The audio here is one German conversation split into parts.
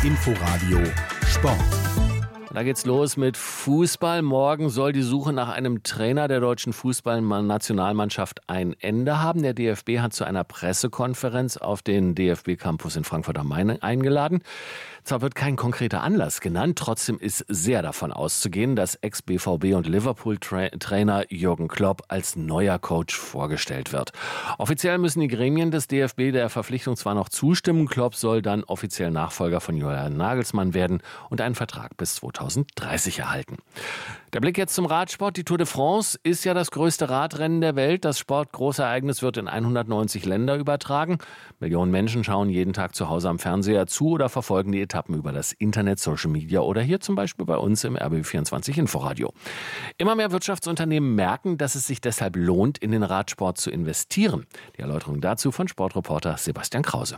Inforadio Sport. Da geht's los mit Fußball. Morgen soll die Suche nach einem Trainer der deutschen Fußballnationalmannschaft ein Ende haben. Der DFB hat zu einer Pressekonferenz auf den DFB-Campus in Frankfurt am Main eingeladen. Zwar wird kein konkreter Anlass genannt, trotzdem ist sehr davon auszugehen, dass Ex-BVB- und Liverpool-Trainer Jürgen Klopp als neuer Coach vorgestellt wird. Offiziell müssen die Gremien des DFB der Verpflichtung zwar noch zustimmen, Klopp soll dann offiziell Nachfolger von Julian Nagelsmann werden und einen Vertrag bis 2030 erhalten. Der Blick jetzt zum Radsport. Die Tour de France ist ja das größte Radrennen der Welt. Das Sportgroßereignis wird in 190 Länder übertragen. Millionen Menschen schauen jeden Tag zu Hause am Fernseher zu oder verfolgen die Etappen über das Internet, Social Media oder hier zum Beispiel bei uns im RBB24 Inforadio. Immer mehr Wirtschaftsunternehmen merken, dass es sich deshalb lohnt, in den Radsport zu investieren. Die Erläuterung dazu von Sportreporter Sebastian Krause.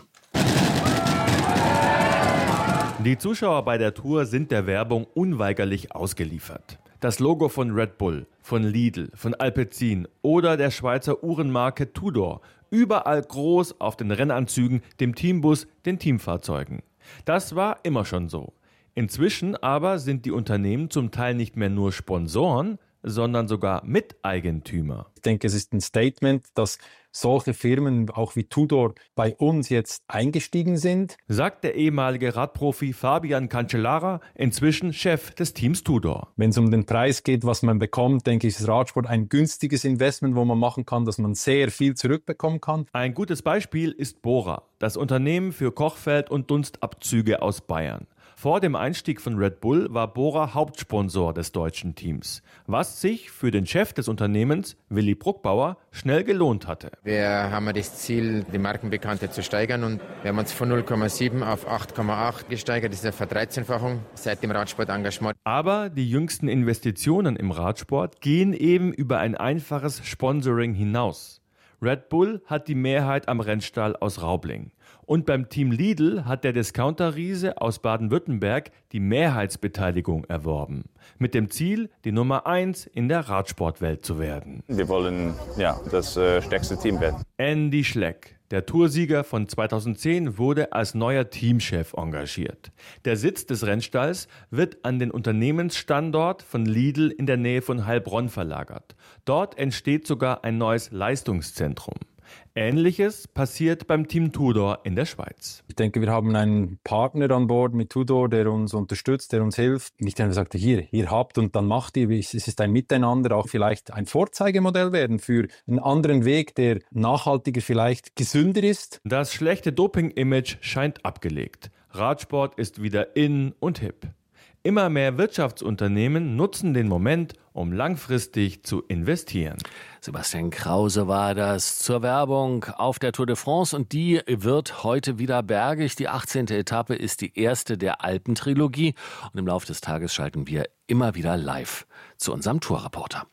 Die Zuschauer bei der Tour sind der Werbung unweigerlich ausgeliefert. Das Logo von Red Bull, von Lidl, von Alpecin oder der Schweizer Uhrenmarke Tudor. Überall groß auf den Rennanzügen, dem Teambus, den Teamfahrzeugen. Das war immer schon so. Inzwischen aber sind die Unternehmen zum Teil nicht mehr nur Sponsoren, sondern sogar Miteigentümer. Ich denke, es ist ein Statement, dass solche Firmen auch wie Tudor bei uns jetzt eingestiegen sind, sagt der ehemalige Radprofi Fabian Cancellara, inzwischen Chef des Teams Tudor. Wenn es um den Preis geht, was man bekommt, denke ich, ist Radsport ein günstiges Investment, wo man machen kann, dass man sehr viel zurückbekommen kann. Ein gutes Beispiel ist Bora, das Unternehmen für Kochfeld- und Dunstabzüge aus Bayern. Vor dem Einstieg von Red Bull war Bora Hauptsponsor des deutschen Teams, was sich für den Chef des Unternehmens, Willi Bruckbauer, schnell gelohnt hatte. Wir haben das Ziel, die Markenbekanntheit zu steigern, und wir haben uns von 0,7 auf 8,8 gesteigert. Das ist eine Verdreizehnfachung seit dem Radsportengagement. Aber die jüngsten Investitionen im Radsport gehen eben über ein einfaches Sponsoring hinaus. Red Bull hat die Mehrheit am Rennstall aus Raubling. Und beim Team Lidl hat der Discounter-Riese aus Baden-Württemberg die Mehrheitsbeteiligung erworben. Mit dem Ziel, die Nummer 1 in der Radsportwelt zu werden. Wir wollen das stärkste Team werden. Andy Schleck, der Toursieger von 2010, wurde als neuer Teamchef engagiert. Der Sitz des Rennstalls wird an den Unternehmensstandort von Lidl in der Nähe von Heilbronn verlagert. Dort entsteht sogar ein neues Leistungszentrum. Ähnliches passiert beim Team Tudor in der Schweiz. Ich denke, wir haben einen Partner an Bord mit Tudor, der uns unterstützt, der uns hilft. Nicht einer sagt, hier habt und dann macht ihr. Es ist ein Miteinander, auch vielleicht ein Vorzeigemodell werden für einen anderen Weg, der nachhaltiger, vielleicht gesünder ist. Das schlechte Doping-Image scheint abgelegt. Radsport ist wieder in und hip. Immer mehr Wirtschaftsunternehmen nutzen den Moment, um langfristig zu investieren. Sebastian Krause war das zur Werbung auf der Tour de France, und die wird heute wieder bergig. Die 18. Etappe ist die erste der Alpentrilogie, und im Laufe des Tages schalten wir immer wieder live zu unserem Tourreporter.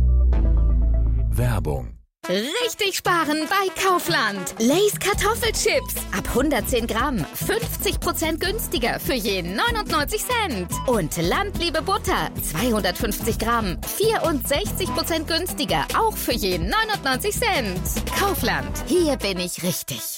Werbung. Richtig sparen bei Kaufland. Lay's Kartoffelchips ab 110 Gramm 50% günstiger für je 99 Cent. Und Landliebe Butter 250 Gramm 64% günstiger, auch für je 99 Cent. Kaufland, hier bin ich richtig.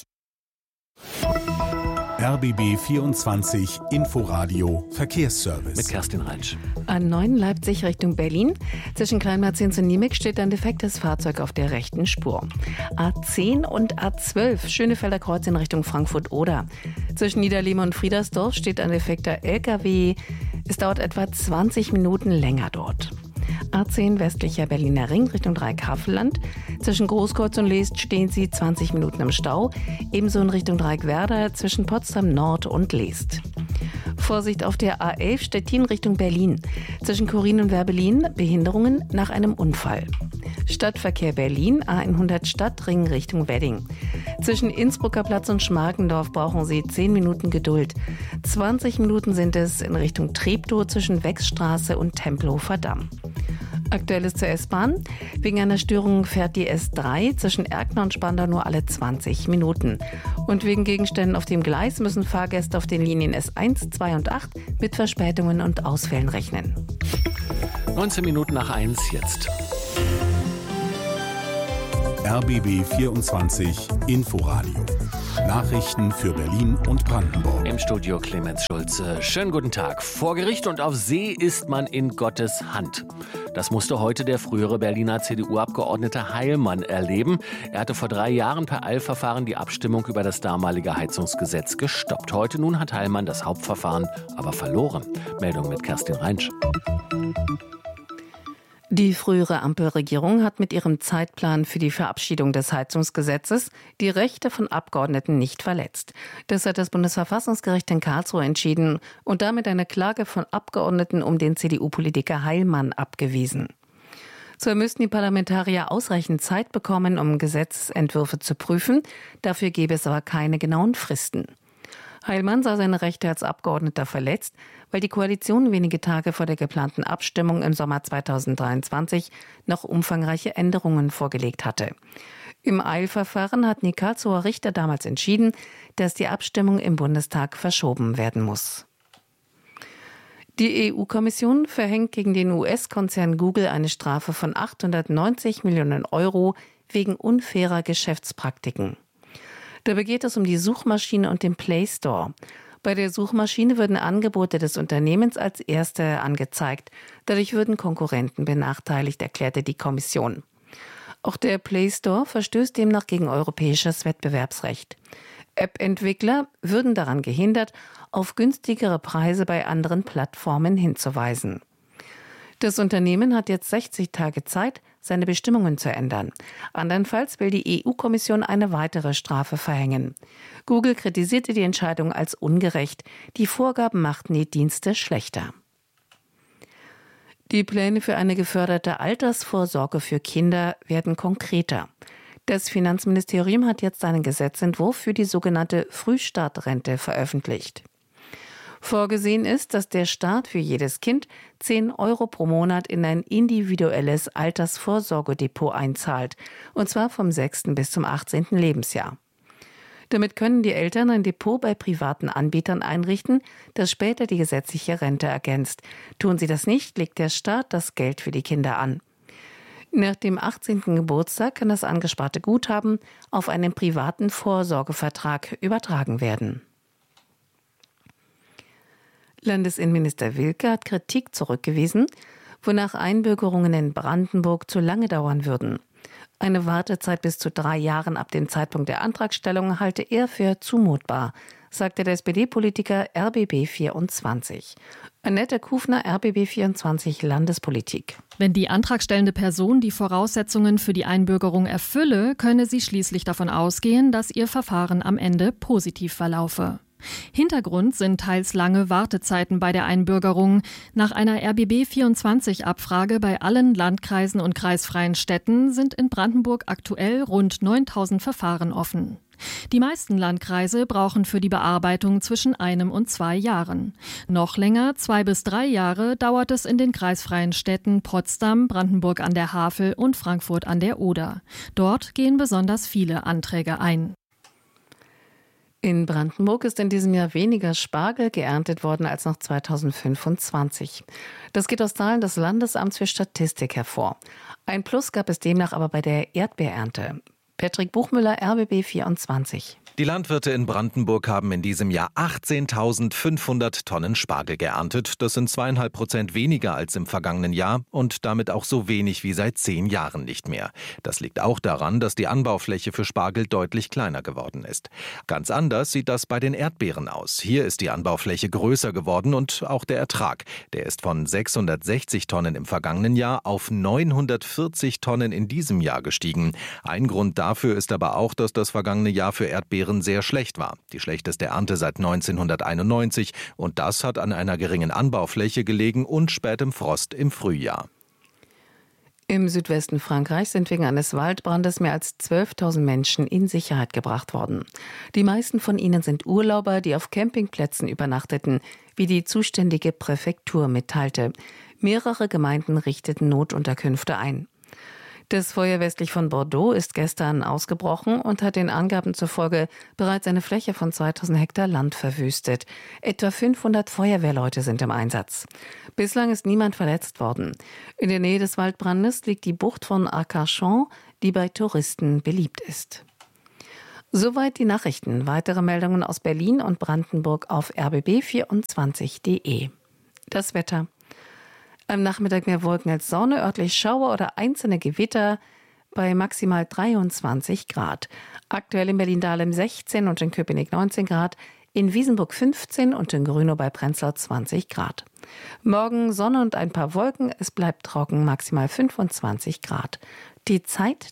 RBB24 Inforadio Verkehrsservice. Mit Kerstin Reinsch. A9 Leipzig Richtung Berlin. Zwischen Kleinmarzins und Niemek steht ein defektes Fahrzeug auf der rechten Spur. A10 und A12 Schönefelder Kreuz in Richtung Frankfurt-Oder. Zwischen Niederlehme und Friedersdorf steht ein defekter LKW. Es dauert etwa 20 Minuten länger dort. A10 westlicher Berliner Ring Richtung Dreieck-Havelland. Zwischen Großkreuz und Leest stehen sie 20 Minuten im Stau. Ebenso in Richtung Dreieck-Werder zwischen Potsdam Nord und Leest. Vorsicht auf der A11 Stettin Richtung Berlin. Zwischen Chorin und Werbelin Behinderungen nach einem Unfall. Stadtverkehr Berlin A100 Stadtring Richtung Wedding. Zwischen Innsbrucker Platz und Schmargendorf brauchen Sie 10 Minuten Geduld. 20 Minuten sind es in Richtung Treptow zwischen Wechsstraße und Tempelhofer Damm. Aktuelles zur S-Bahn. Wegen einer Störung fährt die S3 zwischen Erkner und Spandau nur alle 20 Minuten. Und wegen Gegenständen auf dem Gleis müssen Fahrgäste auf den Linien S1, 2 und 8 mit Verspätungen und Ausfällen rechnen. 19 Minuten nach 1 jetzt. RBB24 Inforadio. Nachrichten für Berlin und Brandenburg. Im Studio Clemens Schulze. Schönen guten Tag. Vor Gericht und auf See ist man in Gottes Hand. Das musste heute der frühere Berliner CDU-Abgeordnete Heilmann erleben. Er hatte vor 3 Jahren per Eilverfahren die Abstimmung über das damalige Heizungsgesetz gestoppt. Heute nun hat Heilmann das Hauptverfahren aber verloren. Meldung mit Kerstin Reinsch. Die frühere Ampelregierung hat mit ihrem Zeitplan für die Verabschiedung des Heizungsgesetzes die Rechte von Abgeordneten nicht verletzt. Das hat das Bundesverfassungsgericht in Karlsruhe entschieden und damit eine Klage von Abgeordneten um den CDU-Politiker Heilmann abgewiesen. Zwar müssten die Parlamentarier ausreichend Zeit bekommen, um Gesetzentwürfe zu prüfen, dafür gäbe es aber keine genauen Fristen. Heilmann sah seine Rechte als Abgeordneter verletzt, weil die Koalition wenige Tage vor der geplanten Abstimmung im Sommer 2023 noch umfangreiche Änderungen vorgelegt hatte. Im Eilverfahren hatten die Karlsruher Richter damals entschieden, dass die Abstimmung im Bundestag verschoben werden muss. Die EU-Kommission verhängt gegen den US-Konzern Google eine Strafe von 890 Millionen Euro wegen unfairer Geschäftspraktiken. Dabei geht es um die Suchmaschine und den Play Store. Bei der Suchmaschine würden Angebote des Unternehmens als erste angezeigt. Dadurch würden Konkurrenten benachteiligt, erklärte die Kommission. Auch der Play Store verstößt demnach gegen europäisches Wettbewerbsrecht. App-Entwickler würden daran gehindert, auf günstigere Preise bei anderen Plattformen hinzuweisen. Das Unternehmen hat jetzt 60 Tage Zeit, seine Bestimmungen zu ändern. Andernfalls will die EU-Kommission eine weitere Strafe verhängen. Google kritisierte die Entscheidung als ungerecht. Die Vorgaben machten die Dienste schlechter. Die Pläne für eine geförderte Altersvorsorge für Kinder werden konkreter. Das Finanzministerium hat jetzt einen Gesetzentwurf für die sogenannte Frühstartrente veröffentlicht. Vorgesehen ist, dass der Staat für jedes Kind 10 Euro pro Monat in ein individuelles Altersvorsorgedepot einzahlt, und zwar vom 6. bis zum 18. Lebensjahr. Damit können die Eltern ein Depot bei privaten Anbietern einrichten, das später die gesetzliche Rente ergänzt. Tun sie das nicht, legt der Staat das Geld für die Kinder an. Nach dem 18. Geburtstag kann das angesparte Guthaben auf einen privaten Vorsorgevertrag übertragen werden. Landesinnenminister Wilke hat Kritik zurückgewiesen, wonach Einbürgerungen in Brandenburg zu lange dauern würden. Eine Wartezeit bis zu 3 Jahren ab dem Zeitpunkt der Antragstellung halte er für zumutbar, sagte der SPD-Politiker RBB24. Annette Kufner, RBB24 Landespolitik. Wenn die antragstellende Person die Voraussetzungen für die Einbürgerung erfülle, könne sie schließlich davon ausgehen, dass ihr Verfahren am Ende positiv verlaufe. Hintergrund sind teils lange Wartezeiten bei der Einbürgerung. Nach einer RBB24-Abfrage bei allen Landkreisen und kreisfreien Städten sind in Brandenburg aktuell rund 9.000 Verfahren offen. Die meisten Landkreise brauchen für die Bearbeitung zwischen 1 und 2 Jahren. Noch länger, 2 bis 3 Jahre, dauert es in den kreisfreien Städten Potsdam, Brandenburg an der Havel und Frankfurt an der Oder. Dort gehen besonders viele Anträge ein. In Brandenburg ist in diesem Jahr weniger Spargel geerntet worden als noch 2025. Das geht aus Zahlen des Landesamts für Statistik hervor. Ein Plus gab es demnach aber bei der Erdbeerernte. Patrick Buchmüller, RBB24. Die Landwirte in Brandenburg haben in diesem Jahr 18.500 Tonnen Spargel geerntet. Das sind 2,5% weniger als im vergangenen Jahr und damit auch so wenig wie seit 10 Jahren nicht mehr. Das liegt auch daran, dass die Anbaufläche für Spargel deutlich kleiner geworden ist. Ganz anders sieht das bei den Erdbeeren aus. Hier ist die Anbaufläche größer geworden und auch der Ertrag. Der ist von 660 Tonnen im vergangenen Jahr auf 940 Tonnen in diesem Jahr gestiegen. Ein Grund dafür ist aber auch, dass das vergangene Jahr für Erdbeeren sehr schlecht war. Die schlechteste Ernte seit 1991 und das hat an einer geringen Anbaufläche gelegen und spätem Frost im Frühjahr. Im Südwesten Frankreichs sind wegen eines Waldbrandes mehr als 12.000 Menschen in Sicherheit gebracht worden. Die meisten von ihnen sind Urlauber, die auf Campingplätzen übernachteten, wie die zuständige Präfektur mitteilte. Mehrere Gemeinden richteten Notunterkünfte ein. Das Feuer westlich von Bordeaux ist gestern ausgebrochen und hat den Angaben zufolge bereits eine Fläche von 2000 Hektar Land verwüstet. Etwa 500 Feuerwehrleute sind im Einsatz. Bislang ist niemand verletzt worden. In der Nähe des Waldbrandes liegt die Bucht von Arcachon, die bei Touristen beliebt ist. Soweit die Nachrichten. Weitere Meldungen aus Berlin und Brandenburg auf rbb24.de. Das Wetter. Am Nachmittag mehr Wolken als Sonne, örtlich Schauer oder einzelne Gewitter bei maximal 23 Grad. Aktuell in Berlin-Dahlem 16 und in Köpenick 19 Grad, in Wiesenburg 15 und in Grünow bei Prenzlau 20 Grad. Morgen Sonne und ein paar Wolken, es bleibt trocken, maximal 25 Grad. Die Zeit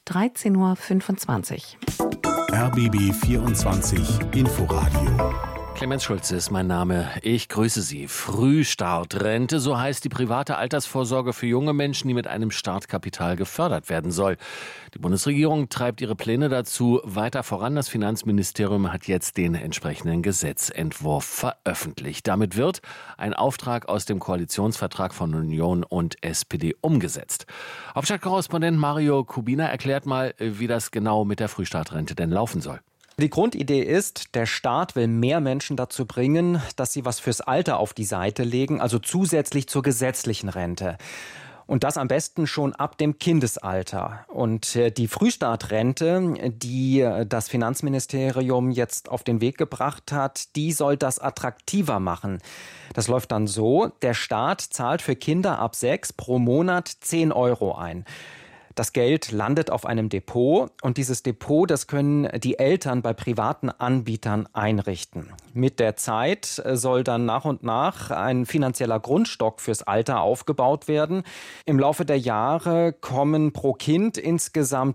13.25 Uhr. RBB 24 Inforadio. Clemens Schulze ist mein Name. Ich grüße Sie. Frühstartrente, so heißt die private Altersvorsorge für junge Menschen, die mit einem Startkapital gefördert werden soll. Die Bundesregierung treibt ihre Pläne dazu weiter voran. Das Finanzministerium hat jetzt den entsprechenden Gesetzentwurf veröffentlicht. Damit wird ein Auftrag aus dem Koalitionsvertrag von Union und SPD umgesetzt. Hauptstadtkorrespondent Mario Kubina erklärt mal, wie das genau mit der Frühstartrente denn laufen soll. Die Grundidee ist, der Staat will mehr Menschen dazu bringen, dass sie was fürs Alter auf die Seite legen, also zusätzlich zur gesetzlichen Rente. Und das am besten schon ab dem Kindesalter. Und die Frühstartrente, die das Finanzministerium jetzt auf den Weg gebracht hat, die soll das attraktiver machen. Das läuft dann so, der Staat zahlt für Kinder ab 6 pro Monat 10 € ein. Das Geld landet auf einem Depot und dieses Depot, das können die Eltern bei privaten Anbietern einrichten. Mit der Zeit soll dann nach und nach ein finanzieller Grundstock fürs Alter aufgebaut werden. Im Laufe der Jahre kommen pro Kind insgesamt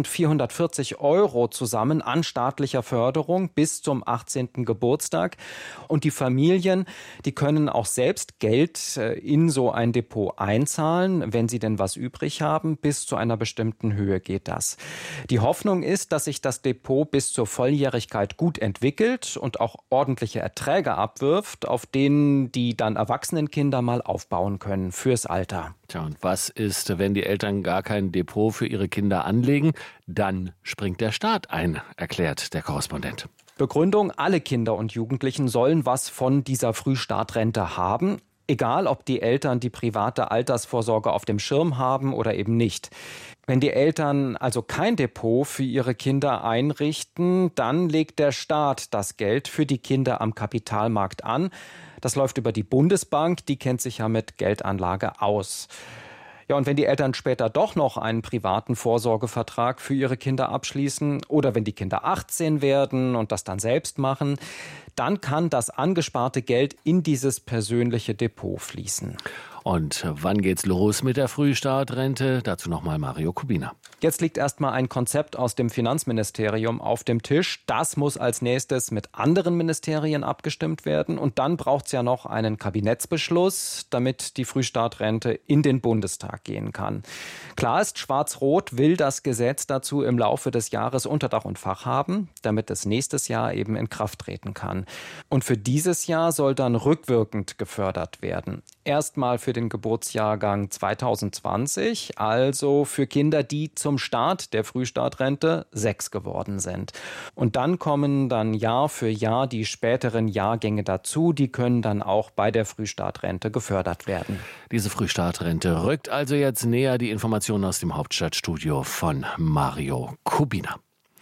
1.440 € zusammen an staatlicher Förderung bis zum 18. Geburtstag. Und die Familien, die können auch selbst Geld in so ein Depot einzahlen, wenn sie denn was übrig haben, bis zu einer bestimmten Höhe geht das. Die Hoffnung ist, dass sich das Depot bis zur Volljährigkeit gut entwickelt und auch ordentliche Erträge abwirft, auf denen die dann erwachsenen Kinder mal aufbauen können fürs Alter. Tja, und was ist, wenn die Eltern gar kein Depot für ihre Kinder anlegen? Dann springt der Staat ein, erklärt der Korrespondent. Begründung: Alle Kinder und Jugendlichen sollen was von dieser Frühstartrente haben. Egal, ob die Eltern die private Altersvorsorge auf dem Schirm haben oder eben nicht. Wenn die Eltern also kein Depot für ihre Kinder einrichten, dann legt der Staat das Geld für die Kinder am Kapitalmarkt an. Das läuft über die Bundesbank, die kennt sich ja mit Geldanlage aus. Ja, und wenn die Eltern später doch noch einen privaten Vorsorgevertrag für ihre Kinder abschließen oder wenn die Kinder 18 werden und das dann selbst machen, dann kann das angesparte Geld in dieses persönliche Depot fließen. Und wann geht's los mit der Frühstartrente? Dazu nochmal Mario Kubina. Jetzt liegt erstmal ein Konzept aus dem Finanzministerium auf dem Tisch. Das muss als nächstes mit anderen Ministerien abgestimmt werden. Und dann braucht es ja noch einen Kabinettsbeschluss, damit die Frühstartrente in den Bundestag gehen kann. Klar ist, Schwarz-Rot will das Gesetz dazu im Laufe des Jahres unter Dach und Fach haben, damit es nächstes Jahr eben in Kraft treten kann. Und für dieses Jahr soll dann rückwirkend gefördert werden. Erstmal für den Geburtsjahrgang 2020, also für Kinder, die zum Start der Frühstartrente 6 geworden sind. Und dann kommen dann Jahr für Jahr die späteren Jahrgänge dazu, die können dann auch bei der Frühstartrente gefördert werden. Diese Frühstartrente rückt also jetzt näher. Die Informationen aus dem Hauptstadtstudio von Mario Kubina.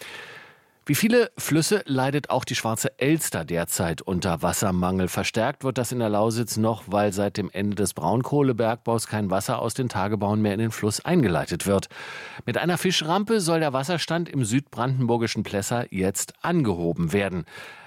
Wie viele Flüsse leidet auch die Schwarze Elster derzeit unter Wassermangel? Verstärkt wird das in der Lausitz noch, weil seit dem Ende des Braunkohlebergbaus kein Wasser aus den Tagebauen mehr in den Fluss eingeleitet wird. Mit einer Fischrampe soll der Wasserstand im südbrandenburgischen Plesser jetzt angehoben werden.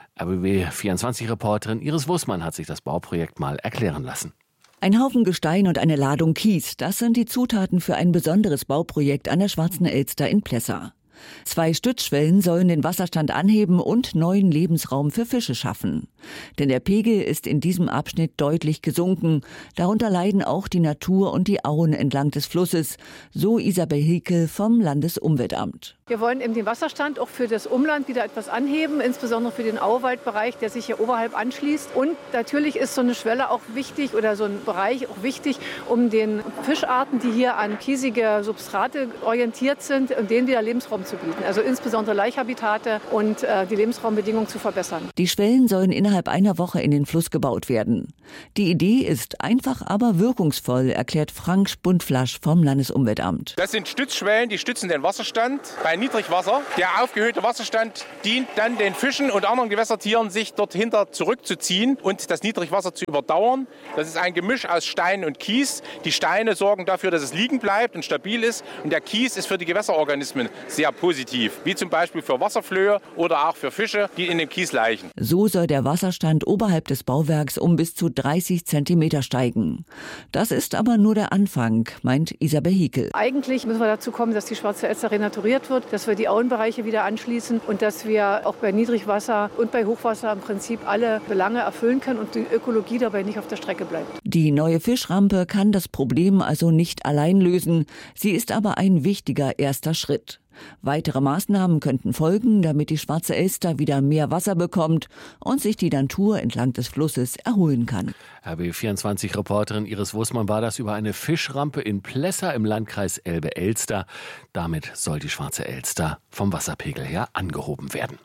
RBB24-Reporterin Iris Wussmann hat sich das Bauprojekt mal erklären lassen. Ein Haufen Gestein und eine Ladung Kies, das sind die Zutaten für ein besonderes Bauprojekt an der Schwarzen Elster in Plesser. 2 Stützschwellen sollen den Wasserstand anheben und neuen Lebensraum für Fische schaffen. Denn der Pegel ist in diesem Abschnitt deutlich gesunken. Darunter leiden auch die Natur und die Auen entlang des Flusses, so Isabel Hickel vom Landesumweltamt. Wir wollen eben den Wasserstand auch für das Umland wieder etwas anheben, insbesondere für den Auwaldbereich, der sich hier oberhalb anschließt. Und natürlich ist so eine Schwelle auch wichtig oder so ein Bereich auch wichtig, um den Fischarten, die hier an kiesige Substrate orientiert sind, denen wieder Lebensraum Lebensraum zu bieten. Also insbesondere Laichhabitate und die Lebensraumbedingungen zu verbessern. Die Schwellen sollen innerhalb einer Woche in den Fluss gebaut werden. Die Idee ist einfach, aber wirkungsvoll, erklärt Frank Spundflasch vom Landesumweltamt. Das sind Stützschwellen, die stützen den Wasserstand bei Niedrigwasser. Der aufgehöhte Wasserstand dient dann den Fischen und anderen Gewässertieren, sich dort hinter zurückzuziehen und das Niedrigwasser zu überdauern. Das ist ein Gemisch aus Stein und Kies. Die Steine sorgen dafür, dass es liegen bleibt und stabil ist. Und der Kies ist für die Gewässerorganismen sehr positiv, wie zum Beispiel für Wasserflöhe oder auch für Fische, die in dem Kies laichen. So soll der Wasserstand oberhalb des Bauwerks um bis zu 30 Zentimeter steigen. Das ist aber nur der Anfang, meint Isabel Hiekel. Eigentlich müssen wir dazu kommen, dass die Schwarze Elster renaturiert wird, dass wir die Auenbereiche wieder anschließen und dass wir auch bei Niedrigwasser und bei Hochwasser im Prinzip alle Belange erfüllen können und die Ökologie dabei nicht auf der Strecke bleibt. Die neue Fischrampe kann das Problem also nicht allein lösen. Sie ist aber ein wichtiger erster Schritt. Weitere Maßnahmen könnten folgen, damit die Schwarze Elster wieder mehr Wasser bekommt und sich die Natur entlang des Flusses erholen kann. RBB24-Reporterin Iris Wußmann war das über eine Fischrampe in Plessa im Landkreis Elbe-Elster. Damit soll die Schwarze Elster vom Wasserpegel her angehoben werden.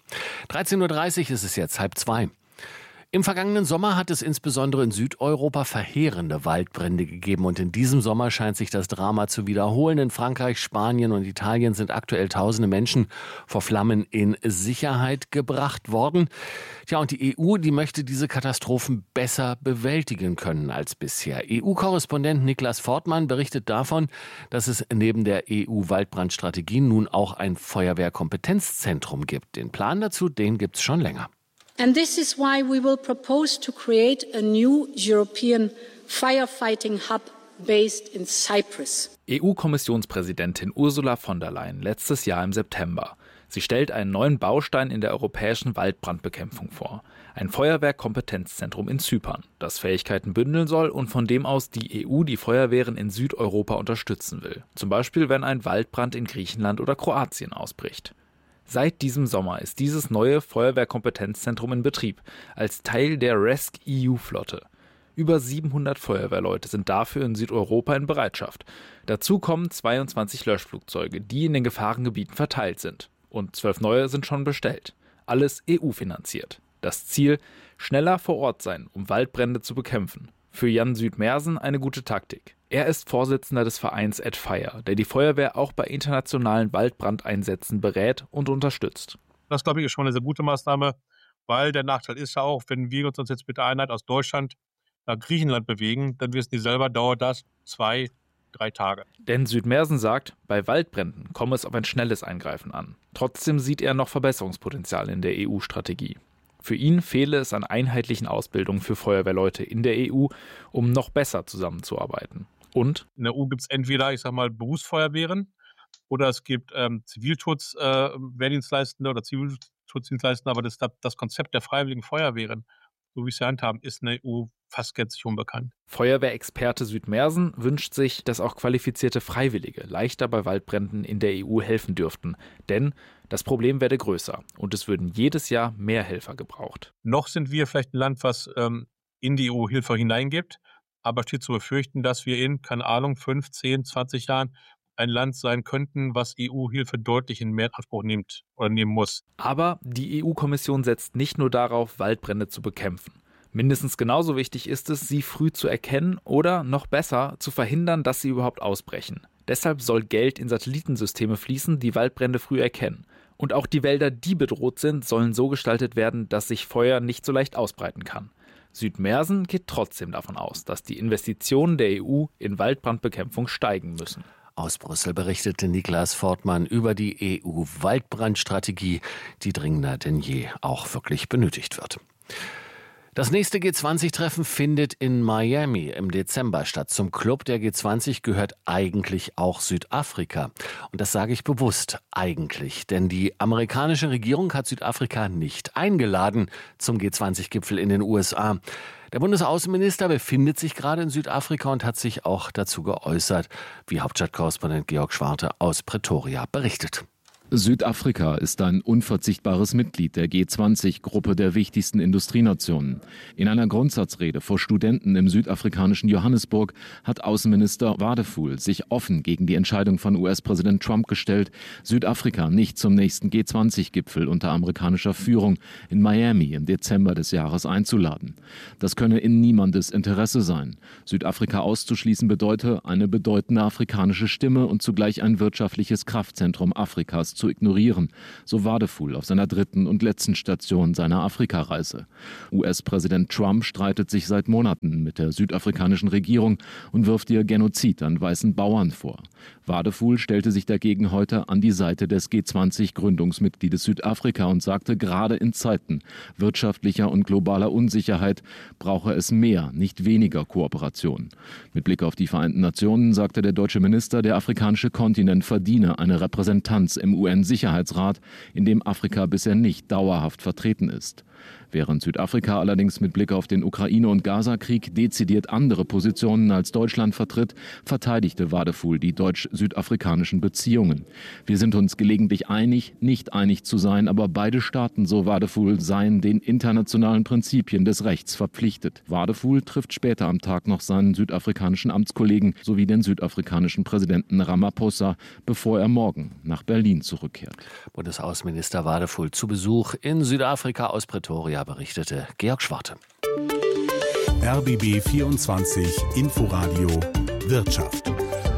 13:30 Uhr ist es jetzt 13:30. Im vergangenen Sommer hat es insbesondere in Südeuropa verheerende Waldbrände gegeben und in diesem Sommer scheint sich das Drama zu wiederholen. In Frankreich, Spanien und Italien sind aktuell tausende Menschen vor Flammen in Sicherheit gebracht worden. Tja, und die EU, die möchte diese Katastrophen besser bewältigen können als bisher. EU-Korrespondent Niklas Fortmann berichtet davon, dass es neben der EU-Waldbrandstrategie nun auch ein Feuerwehrkompetenzzentrum gibt. Den Plan dazu, den gibt's schon länger. And this is why we will propose to create a new European firefighting hub based in Cyprus. EU-Kommissionspräsidentin Ursula von der Leyen letztes Jahr im September. Sie stellt einen neuen Baustein in der europäischen Waldbrandbekämpfung vor. Ein Feuerwehrkompetenzzentrum in Zypern, das Fähigkeiten bündeln soll und von dem aus die EU die Feuerwehren in Südeuropa unterstützen will. Zum Beispiel, wenn ein Waldbrand in Griechenland oder Kroatien ausbricht. Seit diesem Sommer ist dieses neue Feuerwehrkompetenzzentrum in Betrieb, als Teil der RESC-EU-Flotte. Über 700 Feuerwehrleute sind dafür in Südeuropa in Bereitschaft. Dazu kommen 22 Löschflugzeuge, die in den Gefahrengebieten verteilt sind. Und 12 neue sind schon bestellt. Alles EU-finanziert. Das Ziel: schneller vor Ort sein, um Waldbrände zu bekämpfen. Für Jan Südmersen eine gute Taktik. Er ist Vorsitzender des Vereins @Fire, der die Feuerwehr auch bei internationalen Waldbrandeinsätzen berät und unterstützt. Das, glaube ich, ist schon eine sehr gute Maßnahme, weil der Nachteil ist ja auch, wenn wir uns jetzt mit der Einheit aus Deutschland nach Griechenland bewegen, dann wissen die selber, dauert das 2-3 Tage. Denn Südmersen sagt, bei Waldbränden komme es auf ein schnelles Eingreifen an. Trotzdem sieht er noch Verbesserungspotenzial in der EU-Strategie. Für ihn fehle es an einheitlichen Ausbildungen für Feuerwehrleute in der EU, um noch besser zusammenzuarbeiten. Und in der EU gibt es entweder, Berufsfeuerwehren oder es gibt Zivilschutzwehrdienstleistende oder Zivilschutzdienstleistende, aber das Konzept der freiwilligen Feuerwehren, so wie sie handhaben, ist in der EU fast gänzlich unbekannt. Feuerwehrexperte Südmersen wünscht sich, dass auch qualifizierte Freiwillige leichter bei Waldbränden in der EU helfen dürften. Denn das Problem werde größer und es würden jedes Jahr mehr Helfer gebraucht. Noch sind wir vielleicht ein Land, was in die EU Hilfe hineingibt, aber steht zu befürchten, dass wir in, 5, 10, 20 Jahren ein Land sein könnten, was EU-Hilfe deutlich in mehr Anspruch nimmt oder nehmen muss. Aber die EU-Kommission setzt nicht nur darauf, Waldbrände zu bekämpfen. Mindestens genauso wichtig ist es, sie früh zu erkennen oder, noch besser, zu verhindern, dass sie überhaupt ausbrechen. Deshalb soll Geld in Satellitensysteme fließen, die Waldbrände früh erkennen. Und auch die Wälder, die bedroht sind, sollen so gestaltet werden, dass sich Feuer nicht so leicht ausbreiten kann. Südmersen geht trotzdem davon aus, dass die Investitionen der EU in Waldbrandbekämpfung steigen müssen. Aus Brüssel berichtete Niklas Fortmann über die EU-Waldbrandstrategie, die dringender denn je auch wirklich benötigt wird. Das nächste G20-Treffen findet in Miami im Dezember statt. Zum Club der G20 gehört eigentlich auch Südafrika. Und das sage ich bewusst eigentlich, denn die amerikanische Regierung hat Südafrika nicht eingeladen zum G20-Gipfel in den USA. Der Bundesaußenminister befindet sich gerade in Südafrika und hat sich auch dazu geäußert, wie Hauptstadtkorrespondent Georg Schwarte aus Pretoria berichtet. Südafrika ist ein unverzichtbares Mitglied der G20-Gruppe der wichtigsten Industrienationen. In einer Grundsatzrede vor Studenten im südafrikanischen Johannesburg hat Außenminister Wadephul sich offen gegen die Entscheidung von US-Präsident Trump gestellt, Südafrika nicht zum nächsten G20-Gipfel unter amerikanischer Führung in Miami im Dezember des Jahres einzuladen. Das könne in niemandes Interesse sein. Südafrika auszuschließen bedeute, eine bedeutende afrikanische Stimme und zugleich ein wirtschaftliches Kraftzentrum Afrikas zu ignorieren, so Wadephul auf seiner 3. und letzten Station seiner Afrikareise. US-Präsident Trump streitet sich seit Monaten mit der südafrikanischen Regierung und wirft ihr Genozid an weißen Bauern vor. Wadephul stellte sich dagegen heute an die Seite des G20-Gründungsmitgliedes Südafrika und sagte, gerade in Zeiten wirtschaftlicher und globaler Unsicherheit brauche es mehr, nicht weniger Kooperation. Mit Blick auf die Vereinten Nationen sagte der deutsche Minister, der afrikanische Kontinent verdiene eine Repräsentanz im UN-Sicherheitsrat, in dem Afrika bisher nicht dauerhaft vertreten ist. Während Südafrika allerdings mit Blick auf den Ukraine- und Gaza-Krieg dezidiert andere Positionen als Deutschland vertritt, verteidigte Wadephul die deutsch-südafrikanischen Beziehungen. Wir sind uns gelegentlich einig, nicht einig zu sein, aber beide Staaten, so Wadephul, seien den internationalen Prinzipien des Rechts verpflichtet. Wadephul trifft später am Tag noch seinen südafrikanischen Amtskollegen sowie den südafrikanischen Präsidenten Ramaphosa, bevor er morgen nach Berlin zurückkehrt. Bundesaußenminister Wadephul zu Besuch in Südafrika aus Pretoria, berichtete Georg Schwarte. RBB 24 Inforadio Wirtschaft.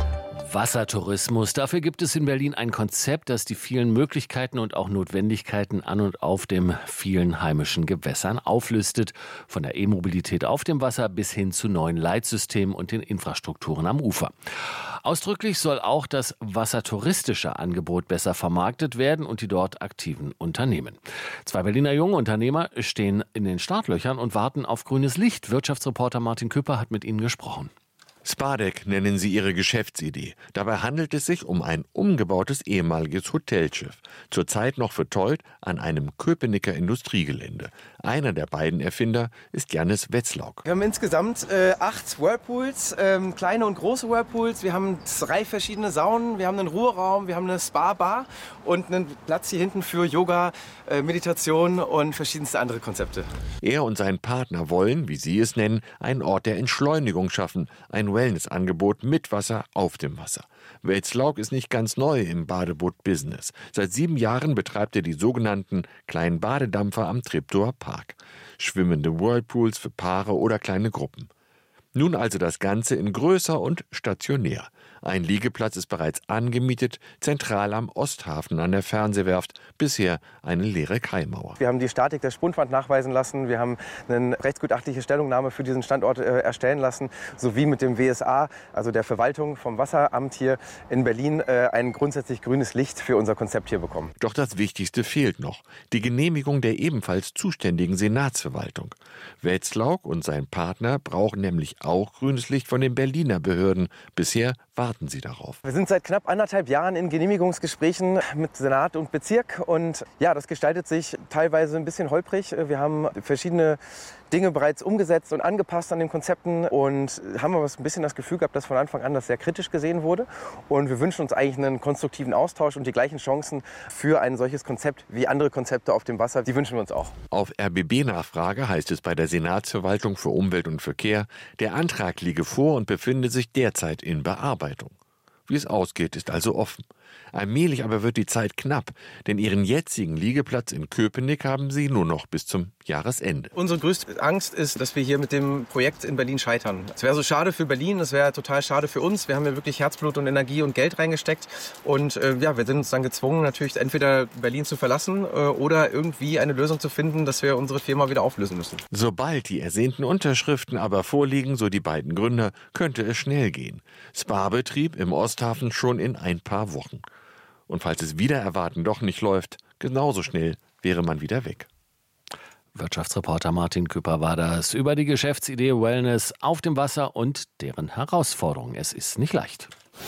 Wassertourismus. Dafür gibt es in Berlin ein Konzept, das die vielen Möglichkeiten und auch Notwendigkeiten an und auf den vielen heimischen Gewässern auflistet. Von der E-Mobilität auf dem Wasser bis hin zu neuen Leitsystemen und den Infrastrukturen am Ufer. Ausdrücklich soll auch das wassertouristische Angebot besser vermarktet werden und die dort aktiven Unternehmen. 2 Berliner junge Unternehmer stehen in den Startlöchern und warten auf grünes Licht. Wirtschaftsreporter Martin Küpper hat mit ihnen gesprochen. Spadek nennen sie ihre Geschäftsidee. Dabei handelt es sich um ein umgebautes ehemaliges Hotelschiff, zurzeit noch verteut an einem Köpenicker Industriegelände. Einer der beiden Erfinder ist Jannis Wetzlauk. Wir haben insgesamt 8 Whirlpools, kleine und große Whirlpools. Wir haben 3 verschiedene Saunen, wir haben einen Ruheraum, wir haben eine Spa-Bar und einen Platz hier hinten für Yoga, Meditation und verschiedenste andere Konzepte. Er und sein Partner wollen, wie sie es nennen, einen Ort der Entschleunigung schaffen, ein Wellnessangebot mit Wasser auf dem Wasser. Wetzlauk ist nicht ganz neu im Badeboot-Business. Seit 7 Jahren betreibt er die sogenannten kleinen Badedampfer am Treptower Park. Schwimmende Whirlpools für Paare oder kleine Gruppen. Nun also das Ganze in größer und stationär. Ein Liegeplatz ist bereits angemietet, zentral am Osthafen an der Fernsehwerft, bisher eine leere Kaimauer. Wir haben die Statik der Spundwand nachweisen lassen, wir haben eine rechtsgutachtliche Stellungnahme für diesen Standort erstellen lassen, sowie mit dem WSA, also der Verwaltung vom Wasseramt hier in Berlin, ein grundsätzlich grünes Licht für unser Konzept hier bekommen. Doch das Wichtigste fehlt noch, die Genehmigung der ebenfalls zuständigen Senatsverwaltung. Wetzlauk und sein Partner brauchen nämlich auch grünes Licht von den Berliner Behörden. Bisher warten sie darauf. Wir sind seit knapp 1,5 Jahren in Genehmigungsgesprächen mit Senat und Bezirk und ja, das gestaltet sich teilweise ein bisschen holprig. Wir haben verschiedene Dinge bereits umgesetzt und angepasst an den Konzepten und haben aber ein bisschen das Gefühl gehabt, dass von Anfang an das sehr kritisch gesehen wurde. Und wir wünschen uns eigentlich einen konstruktiven Austausch und die gleichen Chancen für ein solches Konzept wie andere Konzepte auf dem Wasser. Die wünschen wir uns auch. Auf RBB-Nachfrage heißt es bei der Senatsverwaltung für Umwelt und Verkehr, der Antrag liege vor und befinde sich derzeit in Bearbeitung. Wie es ausgeht, ist also offen. Allmählich aber wird die Zeit knapp, denn ihren jetzigen Liegeplatz in Köpenick haben sie nur noch bis zum Jahresende. Unsere größte Angst ist, dass wir hier mit dem Projekt in Berlin scheitern. Es wäre so schade für Berlin, es wäre total schade für uns. Wir haben ja wirklich Herzblut und Energie und Geld reingesteckt. Und ja, wir sind uns dann gezwungen, natürlich entweder Berlin zu verlassen oder irgendwie eine Lösung zu finden, dass wir unsere Firma wieder auflösen müssen. Sobald die ersehnten Unterschriften aber vorliegen, so die beiden Gründer, könnte es schnell gehen. Spa-Betrieb im Osthafen schon in ein paar Wochen. Und falls es wieder erwarten doch nicht läuft, genauso schnell wäre man wieder weg. Wirtschaftsreporter Martin Küpper war das über die Geschäftsidee Wellness auf dem Wasser und deren Herausforderungen. Es ist nicht leicht.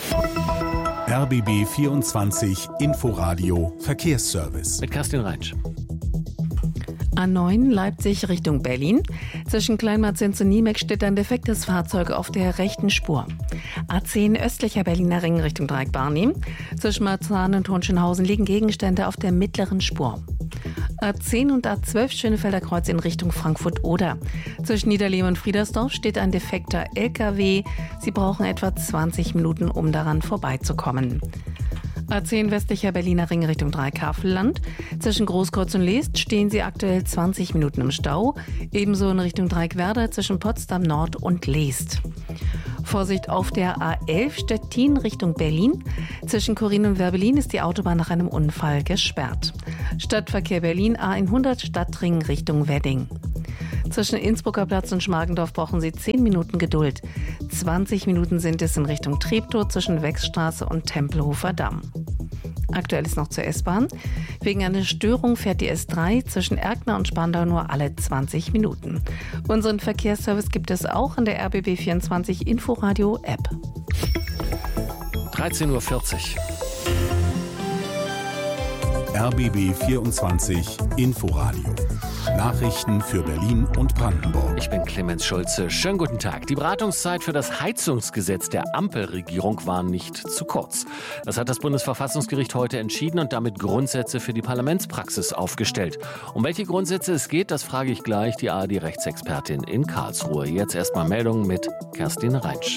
RBB 24 Inforadio Verkehrsservice. Mit Kerstin Reinsch. A9 Leipzig Richtung Berlin. Zwischen Kleinmarzins und Niemek steht ein defektes Fahrzeug auf der rechten Spur. A10 östlicher Berliner Ring Richtung Dreieck-Barnim. Zwischen Marzahn und Hohenschönhausen liegen Gegenstände auf der mittleren Spur. A10 und A12 Schönefelder Kreuz in Richtung Frankfurt-Oder. Zwischen Niederlehm und Friedersdorf steht ein defekter LKW. Sie brauchen etwa 20 Minuten, um daran vorbeizukommen. A10 westlicher Berliner Ring Richtung Dreieck-Havelland. Zwischen Großkreuz und Leest stehen sie aktuell 20 Minuten im Stau. Ebenso in Richtung Dreieck-Werder zwischen Potsdam Nord und Leest. Vorsicht auf der A11 Stettin Richtung Berlin. Zwischen Chorin und Werbelin ist die Autobahn nach einem Unfall gesperrt. Stadtverkehr Berlin A100 Stadtring Richtung Wedding. Zwischen Innsbrucker Platz und Schmargendorf brauchen Sie 10 Minuten Geduld. 20 Minuten sind es in Richtung Treptow zwischen Wechsstraße und Tempelhofer Damm. Aktuell ist noch zur S-Bahn. Wegen einer Störung fährt die S3 zwischen Erkner und Spandau nur alle 20 Minuten. Unseren Verkehrsservice gibt es auch in der RBB24 Inforadio App. 13:40 Uhr. RBB 24 Inforadio. Nachrichten für Berlin und Brandenburg. Ich bin Clemens Schulze. Schönen guten Tag. Die Beratungszeit für das Heizungsgesetz der Ampelregierung war nicht zu kurz. Das hat das Bundesverfassungsgericht heute entschieden und damit Grundsätze für die Parlamentspraxis aufgestellt. Um welche Grundsätze es geht, das frage ich gleich die ARD-Rechtsexpertin in Karlsruhe. Jetzt erstmal Meldungen mit Kerstin Reinsch.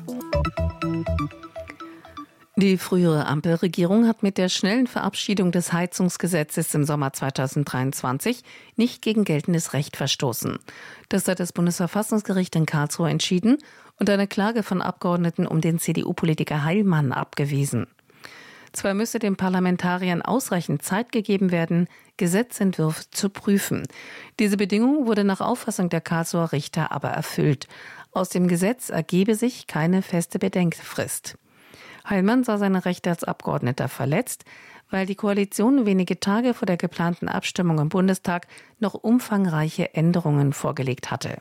Die frühere Ampelregierung hat mit der schnellen Verabschiedung des Heizungsgesetzes im Sommer 2023 nicht gegen geltendes Recht verstoßen. Das hat das Bundesverfassungsgericht in Karlsruhe entschieden und eine Klage von Abgeordneten um den CDU-Politiker Heilmann abgewiesen. Zwar müsse den Parlamentariern ausreichend Zeit gegeben werden, Gesetzentwürfe zu prüfen. Diese Bedingung wurde nach Auffassung der Karlsruher Richter aber erfüllt. Aus dem Gesetz ergebe sich keine feste Bedenkfrist. Heilmann sah seine Rechte als Abgeordneter verletzt, weil die Koalition wenige Tage vor der geplanten Abstimmung im Bundestag noch umfangreiche Änderungen vorgelegt hatte.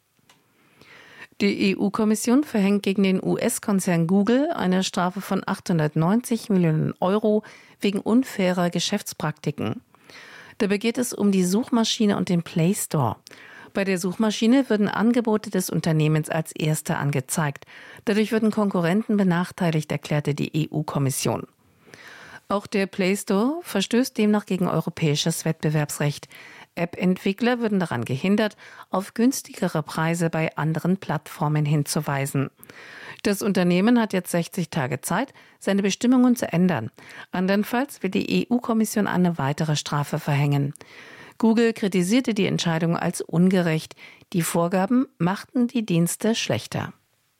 Die EU-Kommission verhängt gegen den US-Konzern Google eine Strafe von 890 Millionen Euro wegen unfairer Geschäftspraktiken. Dabei geht es um die Suchmaschine und den Play Store. Bei der Suchmaschine würden Angebote des Unternehmens als erste angezeigt. Dadurch würden Konkurrenten benachteiligt, erklärte die EU-Kommission. Auch der Play Store verstößt demnach gegen europäisches Wettbewerbsrecht. App-Entwickler würden daran gehindert, auf günstigere Preise bei anderen Plattformen hinzuweisen. Das Unternehmen hat jetzt 60 Tage Zeit, seine Bestimmungen zu ändern. Andernfalls will die EU-Kommission eine weitere Strafe verhängen. Google kritisierte die Entscheidung als ungerecht. Die Vorgaben machten die Dienste schlechter.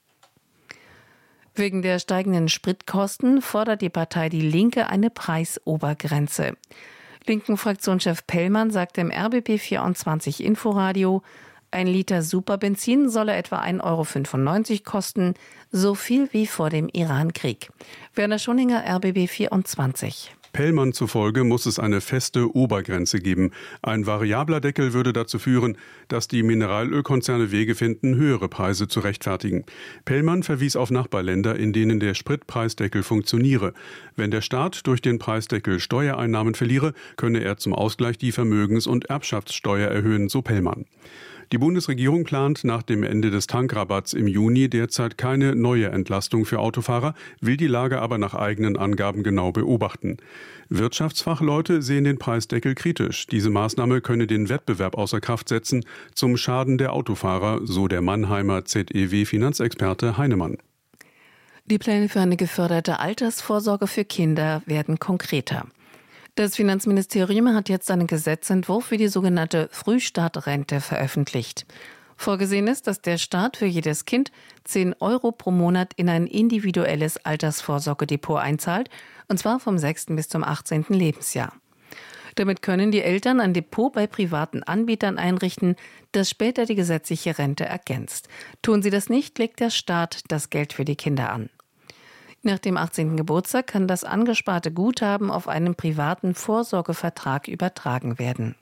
Wegen der steigenden Spritkosten fordert die Partei Die Linke eine Preisobergrenze. Linken-Fraktionschef Pellmann sagte im RBB24 Inforadio, 1 Liter Superbenzin solle etwa 1,95 € kosten, so viel wie vor dem Iran-Krieg. Werner Schoninger, RBB24. Pellmann zufolge muss es eine feste Obergrenze geben. Ein variabler Deckel würde dazu führen, dass die Mineralölkonzerne Wege finden, höhere Preise zu rechtfertigen. Pellmann verwies auf Nachbarländer, in denen der Spritpreisdeckel funktioniere. Wenn der Staat durch den Preisdeckel Steuereinnahmen verliere, könne er zum Ausgleich die Vermögens- und Erbschaftssteuer erhöhen, so Pellmann. Die Bundesregierung plant nach dem Ende des Tankrabatts im Juni derzeit keine neue Entlastung für Autofahrer, will die Lage aber nach eigenen Angaben genau beobachten. Wirtschaftsfachleute sehen den Preisdeckel kritisch. Diese Maßnahme könne den Wettbewerb außer Kraft setzen, zum Schaden der Autofahrer, so der Mannheimer ZEW-Finanzexperte Heinemann. Die Pläne für eine geförderte Altersvorsorge für Kinder werden konkreter. Das Finanzministerium hat jetzt einen Gesetzentwurf für die sogenannte Frühstartrente veröffentlicht. Vorgesehen ist, dass der Staat für jedes Kind 10 € pro Monat in ein individuelles Altersvorsorgedepot einzahlt, und zwar vom 6. bis zum 18. Lebensjahr. Damit können die Eltern ein Depot bei privaten Anbietern einrichten, das später die gesetzliche Rente ergänzt. Tun sie das nicht, legt der Staat das Geld für die Kinder an. Nach dem 18. Geburtstag kann das angesparte Guthaben auf einen privaten Vorsorgevertrag übertragen werden.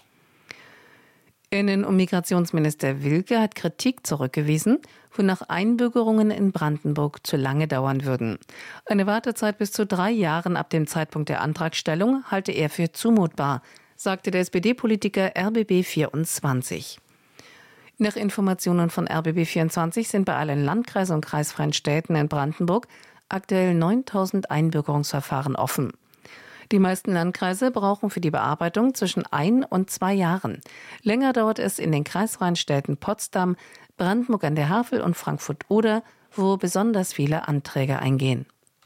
Innen- und Migrationsminister Wilke hat Kritik zurückgewiesen, wonach Einbürgerungen in Brandenburg zu lange dauern würden. Eine Wartezeit bis zu 3 Jahren ab dem Zeitpunkt der Antragstellung halte er für zumutbar. sagte der SPD-Politiker RBB24. Nach Informationen von RBB24 sind bei allen Landkreisen und kreisfreien Städten in Brandenburg aktuell 9.000 Einbürgerungsverfahren offen. Die meisten Landkreise brauchen für die Bearbeitung zwischen 1 und 2 Jahren. Länger dauert es in den kreisfreien Städten Potsdam, Brandenburg an der Havel und Frankfurt-Oder, wo besonders viele Anträge eingehen.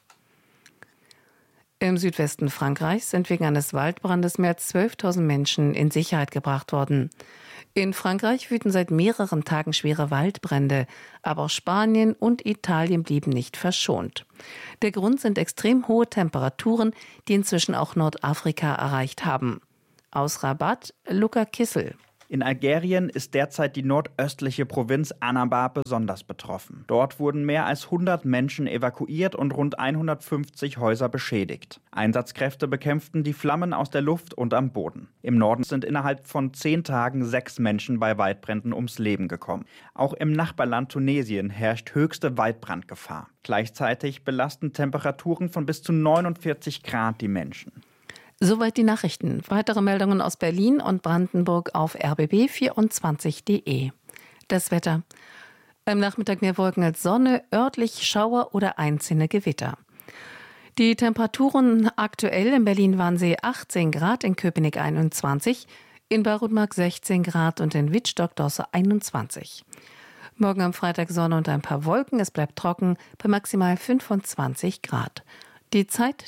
Im Südwesten Frankreichs sind wegen eines Waldbrandes mehr als 12.000 Menschen in Sicherheit gebracht worden. In Frankreich wüten seit mehreren Tagen schwere Waldbrände, aber auch Spanien und Italien blieben nicht verschont. Der Grund sind extrem hohe Temperaturen, die inzwischen auch Nordafrika erreicht haben. Aus Rabat, Luca Kissel. In Algerien ist derzeit die nordöstliche Provinz Annaba besonders betroffen. Dort wurden mehr als 100 Menschen evakuiert und rund 150 Häuser beschädigt. Einsatzkräfte bekämpften die Flammen aus der Luft und am Boden. Im Norden sind innerhalb von 10 Tagen 6 Menschen bei Waldbränden ums Leben gekommen. Auch im Nachbarland Tunesien herrscht höchste Waldbrandgefahr. Gleichzeitig belasten Temperaturen von bis zu 49 Grad die Menschen. Soweit die Nachrichten. Weitere Meldungen aus Berlin und Brandenburg auf rbb24.de. Das Wetter. Am Nachmittag mehr Wolken als Sonne, örtlich Schauer oder einzelne Gewitter. Die Temperaturen aktuell in Berlin waren sie 18 Grad, in Köpenick 21, in Barutmark 16 Grad und in Wittstock-Dosse 21. Morgen am Freitag Sonne und ein paar Wolken, es bleibt trocken bei maximal 25 Grad. Die Zeit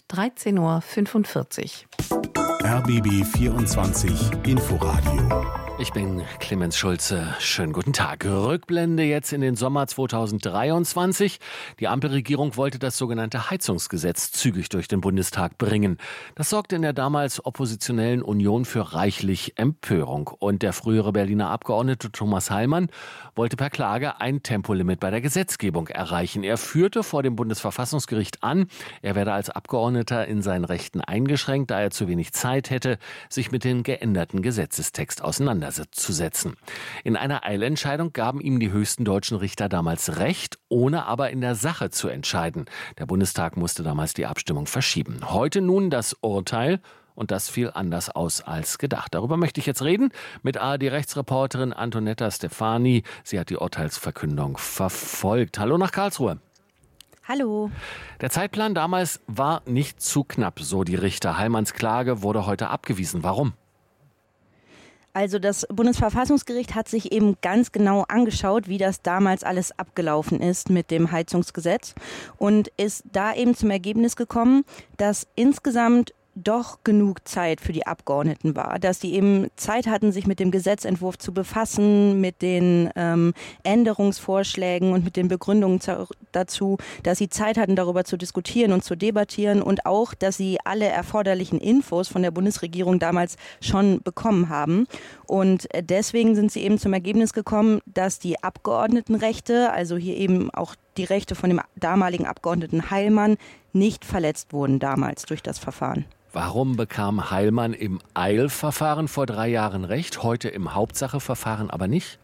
13:45 Uhr. RBB 24 Inforadio. Ich bin Clemens Schulze. Schönen guten Tag. Rückblende jetzt in den Sommer 2023. Die Ampelregierung wollte das sogenannte Heizungsgesetz zügig durch den Bundestag bringen. Das sorgte in der damals oppositionellen Union für reichlich Empörung. Und der frühere Berliner Abgeordnete Thomas Heilmann wollte per Klage ein Tempolimit bei der Gesetzgebung erreichen. Er führte vor dem Bundesverfassungsgericht an, er werde als Abgeordneter in seinen Rechten eingeschränkt, da er zu wenig Zeit hätte, sich mit dem geänderten Gesetzestext auseinanderzusetzen. In einer Eilentscheidung gaben ihm die höchsten deutschen Richter damals Recht, ohne aber in der Sache zu entscheiden. Der Bundestag musste damals die Abstimmung verschieben. Heute nun das Urteil. Und das fiel anders aus als gedacht. Darüber möchte ich jetzt reden mit ARD-Rechtsreporterin Antonetta Stefani. Sie hat die Urteilsverkündung verfolgt. Hallo nach Karlsruhe. Hallo. Der Zeitplan damals war nicht zu knapp, so die Richter. Heilmanns Klage wurde heute abgewiesen. Warum? Also das Bundesverfassungsgericht hat sich eben ganz genau angeschaut, wie das damals alles abgelaufen ist mit dem Heizungsgesetz und ist da eben zum Ergebnis gekommen, dass insgesamt doch genug Zeit für die Abgeordneten war, dass die eben Zeit hatten, sich mit dem Gesetzentwurf zu befassen, mit den Änderungsvorschlägen und mit den Begründungen dazu, dass sie Zeit hatten, darüber zu diskutieren und zu debattieren und auch, dass sie alle erforderlichen Infos von der Bundesregierung damals schon bekommen haben. Und deswegen sind sie eben zum Ergebnis gekommen, dass die Abgeordnetenrechte, also hier eben auch die Rechte von dem damaligen Abgeordneten Heilmann, nicht verletzt wurden damals durch das Verfahren. Warum bekam Heilmann im Eilverfahren vor 3 Jahren Recht, heute im Hauptsacheverfahren aber nicht?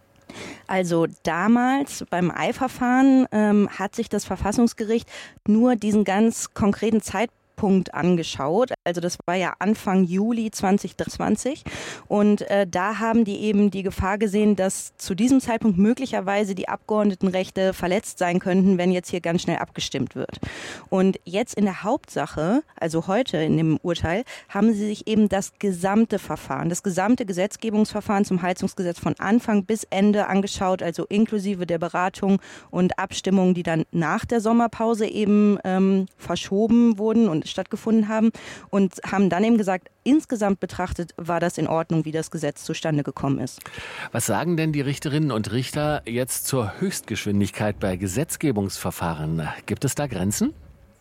Also damals beim Eilverfahren hat sich das Verfassungsgericht nur diesen ganz konkreten Zeitpunkt angeschaut. Also das war ja Anfang Juli 2020 und da haben die eben die Gefahr gesehen, dass zu diesem Zeitpunkt möglicherweise die Abgeordnetenrechte verletzt sein könnten, wenn jetzt hier ganz schnell abgestimmt wird. Und jetzt in der Hauptsache, also heute in dem Urteil, haben sie sich eben das gesamte Verfahren, das gesamte Gesetzgebungsverfahren zum Heizungsgesetz von Anfang bis Ende angeschaut, also inklusive der Beratung und Abstimmungen, die dann nach der Sommerpause eben verschoben wurden und stattgefunden haben und haben dann eben gesagt, insgesamt betrachtet war das in Ordnung, wie das Gesetz zustande gekommen ist. Was sagen denn die Richterinnen und Richter jetzt zur Höchstgeschwindigkeit bei Gesetzgebungsverfahren? Gibt es da Grenzen?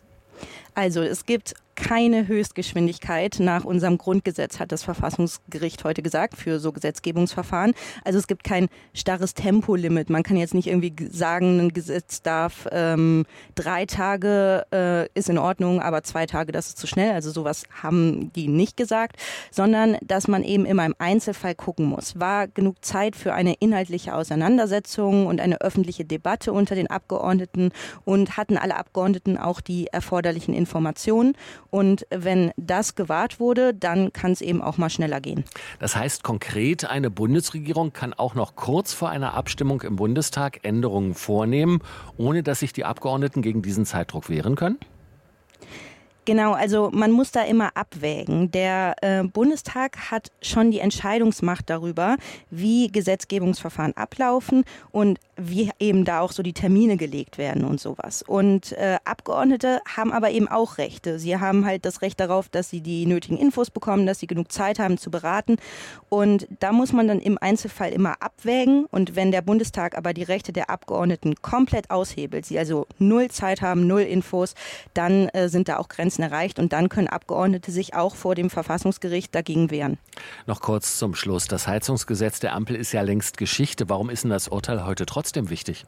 Also es gibt keine Höchstgeschwindigkeit nach unserem Grundgesetz, hat das Verfassungsgericht heute gesagt, für so Gesetzgebungsverfahren. Also es gibt kein starres Tempolimit. Man kann jetzt nicht irgendwie sagen, ein Gesetz darf 3 Tage ist in Ordnung, aber 2 Tage, das ist zu schnell. Also sowas haben die nicht gesagt, sondern dass man eben immer im Einzelfall gucken muss. War genug Zeit für eine inhaltliche Auseinandersetzung und eine öffentliche Debatte unter den Abgeordneten und hatten alle Abgeordneten auch die erforderlichen Informationen? Und wenn das gewahrt wurde, dann kann es eben auch mal schneller gehen. Das heißt konkret, eine Bundesregierung kann auch noch kurz vor einer Abstimmung im Bundestag Änderungen vornehmen, ohne dass sich die Abgeordneten gegen diesen Zeitdruck wehren können? Genau, also man muss da immer abwägen. Der Bundestag hat schon die Entscheidungsmacht darüber, wie Gesetzgebungsverfahren ablaufen und wie eben da auch so die Termine gelegt werden und sowas. Und Abgeordnete haben aber eben auch Rechte. Sie haben halt das Recht darauf, dass sie die nötigen Infos bekommen, dass sie genug Zeit haben zu beraten. Und da muss man dann im Einzelfall immer abwägen. Und wenn der Bundestag aber die Rechte der Abgeordneten komplett aushebelt, sie also 0 Zeit haben, 0 Infos, dann sind da auch Grenzen erreicht und dann können Abgeordnete sich auch vor dem Verfassungsgericht dagegen wehren. Noch kurz zum Schluss. Das Heizungsgesetz der Ampel ist ja längst Geschichte. Warum ist denn das Urteil heute trotzdem wichtig?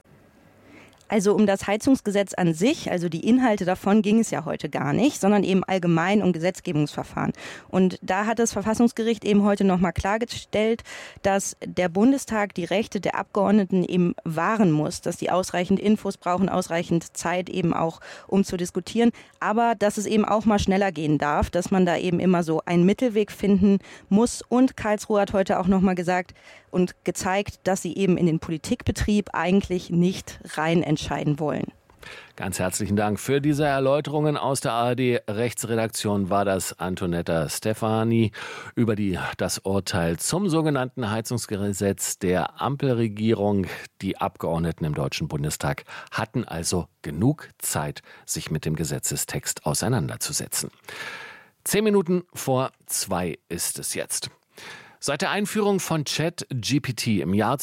Also um das Heizungsgesetz an sich, also die Inhalte davon ging es ja heute gar nicht, sondern eben allgemein um Gesetzgebungsverfahren. Und da hat das Verfassungsgericht eben heute nochmal klargestellt, dass der Bundestag die Rechte der Abgeordneten eben wahren muss, dass die ausreichend Infos brauchen, ausreichend Zeit eben auch, um zu diskutieren, aber dass es eben auch mal schneller gehen darf, dass man da eben immer so einen Mittelweg finden muss. Und Karlsruhe hat heute auch nochmal gesagt und gezeigt, dass sie eben in den Politikbetrieb eigentlich nicht rein entscheiden wollen. Ganz herzlichen Dank für diese Erläuterungen aus der ARD-Rechtsredaktion. War das Antonetta Stefani über das Urteil zum sogenannten Heizungsgesetz der Ampelregierung. Die Abgeordneten im Deutschen Bundestag hatten also genug Zeit, sich mit dem Gesetzestext auseinanderzusetzen. 10 Minuten vor 2 ist es jetzt. Seit der Einführung von ChatGPT im Jahr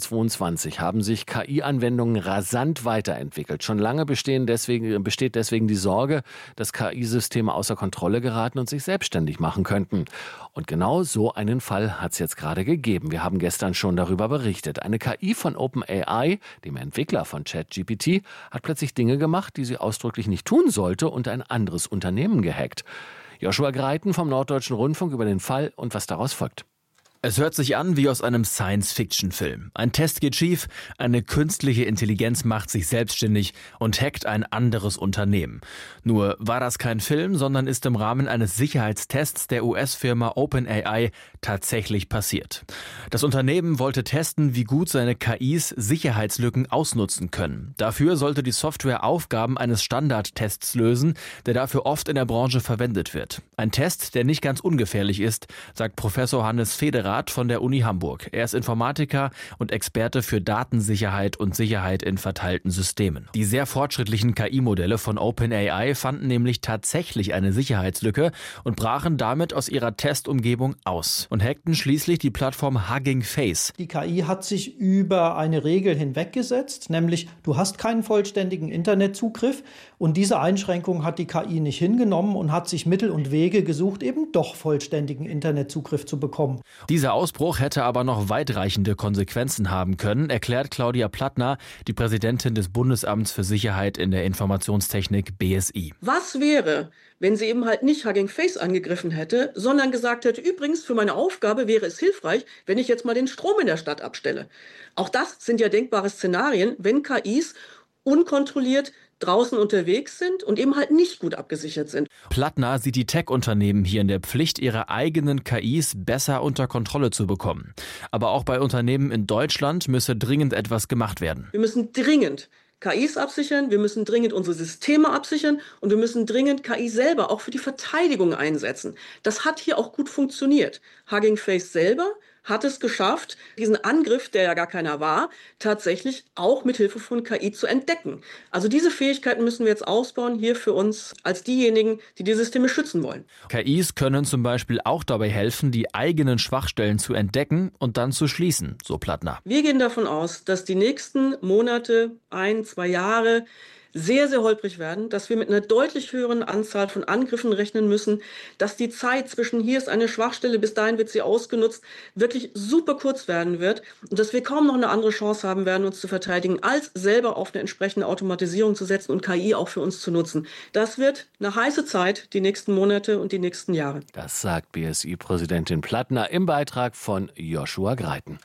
2022 haben sich KI-Anwendungen rasant weiterentwickelt. Schon lange besteht deswegen die Sorge, dass KI-Systeme außer Kontrolle geraten und sich selbstständig machen könnten. Und genau so einen Fall hat es jetzt gerade gegeben. Wir haben gestern schon darüber berichtet. Eine KI von OpenAI, dem Entwickler von ChatGPT, hat plötzlich Dinge gemacht, die sie ausdrücklich nicht tun sollte, und ein anderes Unternehmen gehackt. Joshua Greiten vom Norddeutschen Rundfunk über den Fall und was daraus folgt. Es hört sich an wie aus einem Science-Fiction-Film. Ein Test geht schief, eine künstliche Intelligenz macht sich selbstständig und hackt ein anderes Unternehmen. Nur war das kein Film, sondern ist im Rahmen eines Sicherheitstests der US-Firma OpenAI tatsächlich passiert. Das Unternehmen wollte testen, wie gut seine KIs Sicherheitslücken ausnutzen können. Dafür sollte die Software Aufgaben eines Standardtests lösen, der dafür oft in der Branche verwendet wird. Ein Test, der nicht ganz ungefährlich ist, sagt Professor Hannes Federer von der Uni Hamburg. Er ist Informatiker und Experte für Datensicherheit und Sicherheit in verteilten Systemen. Die sehr fortschrittlichen KI-Modelle von OpenAI fanden nämlich tatsächlich eine Sicherheitslücke und brachen damit aus ihrer Testumgebung aus und hackten schließlich die Plattform Hugging Face. Die KI hat sich über eine Regel hinweggesetzt, nämlich du hast keinen vollständigen Internetzugriff, und diese Einschränkung hat die KI nicht hingenommen und hat sich Mittel und Wege gesucht, eben doch vollständigen Internetzugriff zu bekommen. Dieser Ausbruch hätte aber noch weitreichende Konsequenzen haben können, erklärt Claudia Plattner, die Präsidentin des Bundesamts für Sicherheit in der Informationstechnik BSI. Was wäre, wenn sie eben halt nicht Hugging Face angegriffen hätte, sondern gesagt hätte, übrigens für meine Aufgabe wäre es hilfreich, wenn ich jetzt mal den Strom in der Stadt abstelle. Auch das sind ja denkbare Szenarien, wenn KIs unkontrolliert draußen unterwegs sind und eben halt nicht gut abgesichert sind. Plattner sieht die Tech-Unternehmen hier in der Pflicht, ihre eigenen KIs besser unter Kontrolle zu bekommen. Aber auch bei Unternehmen in Deutschland müsse dringend etwas gemacht werden. Wir müssen dringend KIs absichern, wir müssen dringend unsere Systeme absichern und wir müssen dringend KI selber auch für die Verteidigung einsetzen. Das hat hier auch gut funktioniert. Hugging Face selber hat es geschafft, diesen Angriff, der ja gar keiner war, tatsächlich auch mit Hilfe von KI zu entdecken. Also diese Fähigkeiten müssen wir jetzt ausbauen, hier für uns als diejenigen, die die Systeme schützen wollen. KIs können zum Beispiel auch dabei helfen, die eigenen Schwachstellen zu entdecken und dann zu schließen, so Plattner. Wir gehen davon aus, dass die nächsten Monate, 1, 2 Jahre sehr, sehr holprig werden, dass wir mit einer deutlich höheren Anzahl von Angriffen rechnen müssen, dass die Zeit zwischen hier ist eine Schwachstelle, bis dahin wird sie ausgenutzt, wirklich super kurz werden wird und dass wir kaum noch eine andere Chance haben werden, uns zu verteidigen, als selber auf eine entsprechende Automatisierung zu setzen und KI auch für uns zu nutzen. Das wird eine heiße Zeit, die nächsten Monate und die nächsten Jahre. Das sagt BSI-Präsidentin Plattner im Beitrag von Joshua Greiten.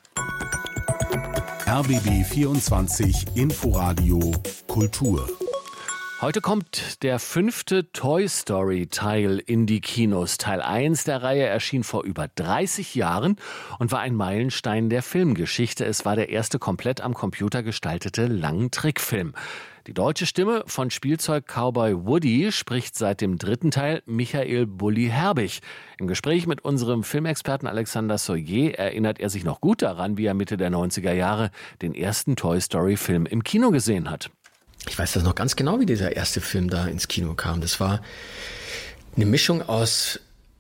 RBB 24 Inforadio Kultur. Heute kommt der 5. Toy Story Teil in die Kinos. Teil 1 der Reihe erschien vor über 30 Jahren und war ein Meilenstein der Filmgeschichte. Es war der erste komplett am Computer gestaltete Langtrickfilm. Die deutsche Stimme von Spielzeug-Cowboy Woody spricht seit dem 3. Teil Michael Bulli Herbig. Im Gespräch mit unserem Filmexperten Alexander Soyer erinnert er sich noch gut daran, wie er Mitte der 90er Jahre den ersten Toy Story Film im Kino gesehen hat. Ich weiß das noch ganz genau, wie dieser erste Film da ins Kino kam. Das war eine Mischung aus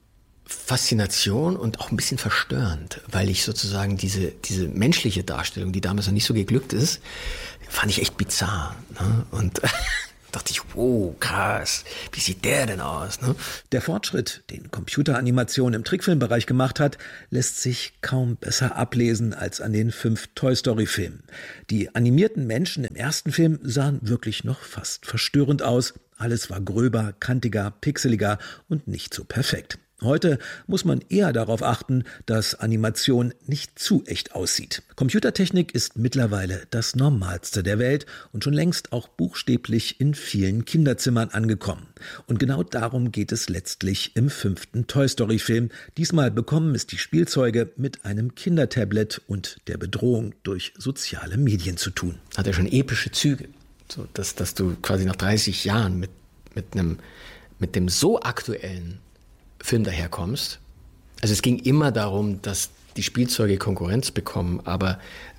Faszination und auch ein bisschen verstörend, weil ich sozusagen diese menschliche Darstellung, die damals noch nicht so geglückt ist, fand ich echt bizarr. Ne? Und dachte ich, wow, krass, wie sieht der denn aus? Ne? Der Fortschritt, den Computeranimation im Trickfilmbereich gemacht hat, lässt sich kaum besser ablesen als an den 5 Toy Story Filmen. Die animierten Menschen im ersten Film sahen wirklich noch fast verstörend aus. Alles war gröber, kantiger, pixeliger und nicht so perfekt. Heute muss man eher darauf achten, dass Animation nicht zu echt aussieht. Computertechnik ist mittlerweile das Normalste der Welt und schon längst auch buchstäblich in vielen Kinderzimmern angekommen. Und genau darum geht es letztlich im 5. Toy Story Film. Diesmal bekommen es die Spielzeuge mit einem Kindertablet und der Bedrohung durch soziale Medien zu tun. Hat ja schon epische Züge, so dass du quasi nach 30 Jahren mit dem so aktuellen Film daherkommst. Also es ging immer darum, dass die Spielzeuge Konkurrenz bekommen, aber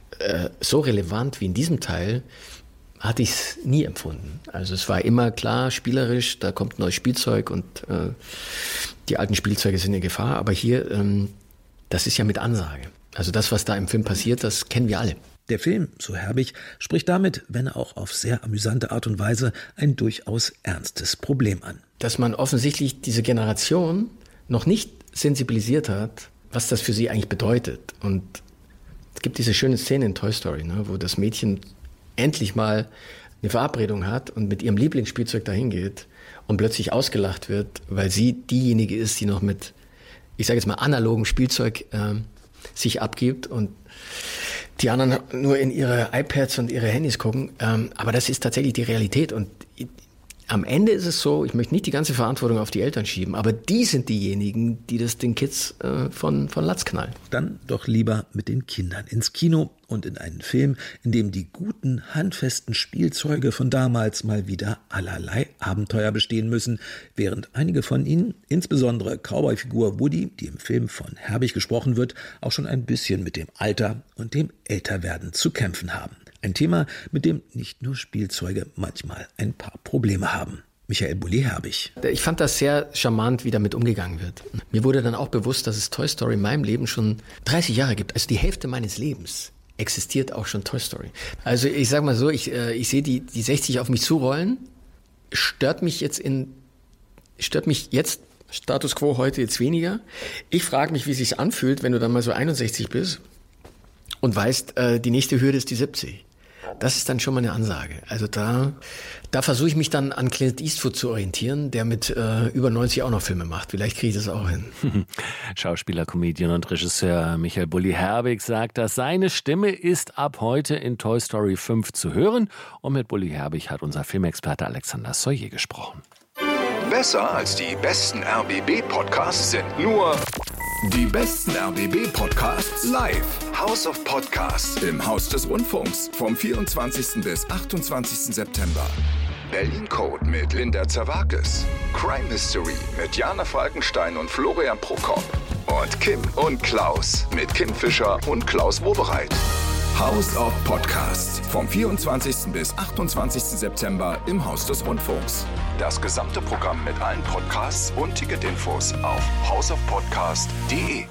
so relevant wie in diesem Teil hatte ich es nie empfunden. Also es war immer klar, spielerisch, da kommt ein neues Spielzeug und die alten Spielzeuge sind in Gefahr, aber hier, das ist ja mit Ansage. Also das, was da im Film passiert, das kennen wir alle. Der Film, so Herbig, spricht damit, wenn auch auf sehr amüsante Art und Weise, ein durchaus ernstes Problem an. Dass man offensichtlich diese Generation noch nicht sensibilisiert hat, was das für sie eigentlich bedeutet. Und es gibt diese schöne Szene in Toy Story, ne, wo das Mädchen endlich mal eine Verabredung hat und mit ihrem Lieblingsspielzeug dahin geht und plötzlich ausgelacht wird, weil sie diejenige ist, die noch mit, ich sage jetzt mal, analogem Spielzeug sich abgibt und die anderen nur in ihre iPads und ihre Handys gucken. Aber das ist tatsächlich die Realität. Und am Ende ist es so, ich möchte nicht die ganze Verantwortung auf die Eltern schieben, aber die sind diejenigen, die das den Kids von Latz knallen. Dann doch lieber mit den Kindern ins Kino und in einen Film, in dem die guten, handfesten Spielzeuge von damals mal wieder allerlei Abenteuer bestehen müssen, während einige von ihnen, insbesondere Cowboy-Figur Woody, die im Film von Herbig gesprochen wird, auch schon ein bisschen mit dem Alter und dem Älterwerden zu kämpfen haben. Ein Thema, mit dem nicht nur Spielzeuge manchmal ein paar Probleme haben. Michael Bulli Herbig. Ich fand das sehr charmant, wie damit umgegangen wird. Mir wurde dann auch bewusst, dass es Toy Story in meinem Leben schon 30 Jahre gibt. Also die Hälfte meines Lebens existiert auch schon Toy Story. Also ich sag mal so, ich sehe die 60 auf mich zurollen, stört mich jetzt Status Quo heute jetzt weniger. Ich frage mich, wie es sich anfühlt, wenn du dann mal so 61 bist und weißt, die nächste Hürde ist die 70. Das ist dann schon mal eine Ansage. Also da versuche ich mich dann an Clint Eastwood zu orientieren, der mit über 90 auch noch Filme macht. Vielleicht kriege ich das auch hin. Schauspieler, Comedian und Regisseur Michael Bulli Herbig sagt, dass seine Stimme ist ab heute in Toy Story 5 zu hören. Und mit Bulli Herbig hat unser Filmexperte Alexander Soyer gesprochen. Besser als die besten RBB-Podcasts sind nur die besten RBB-Podcasts live. House of Podcasts im Haus des Rundfunks vom 24. bis 28. September. Berlin Code mit Linda Zerwakis. Crime Mystery mit Jana Falkenstein und Florian Prokop. Und Kim und Klaus mit Kim Fischer und Klaus Wobereit. House of Podcasts vom 24. bis 28. September im Haus des Rundfunks. Das gesamte Programm mit allen Podcasts und Ticketinfos auf houseofpodcast.de.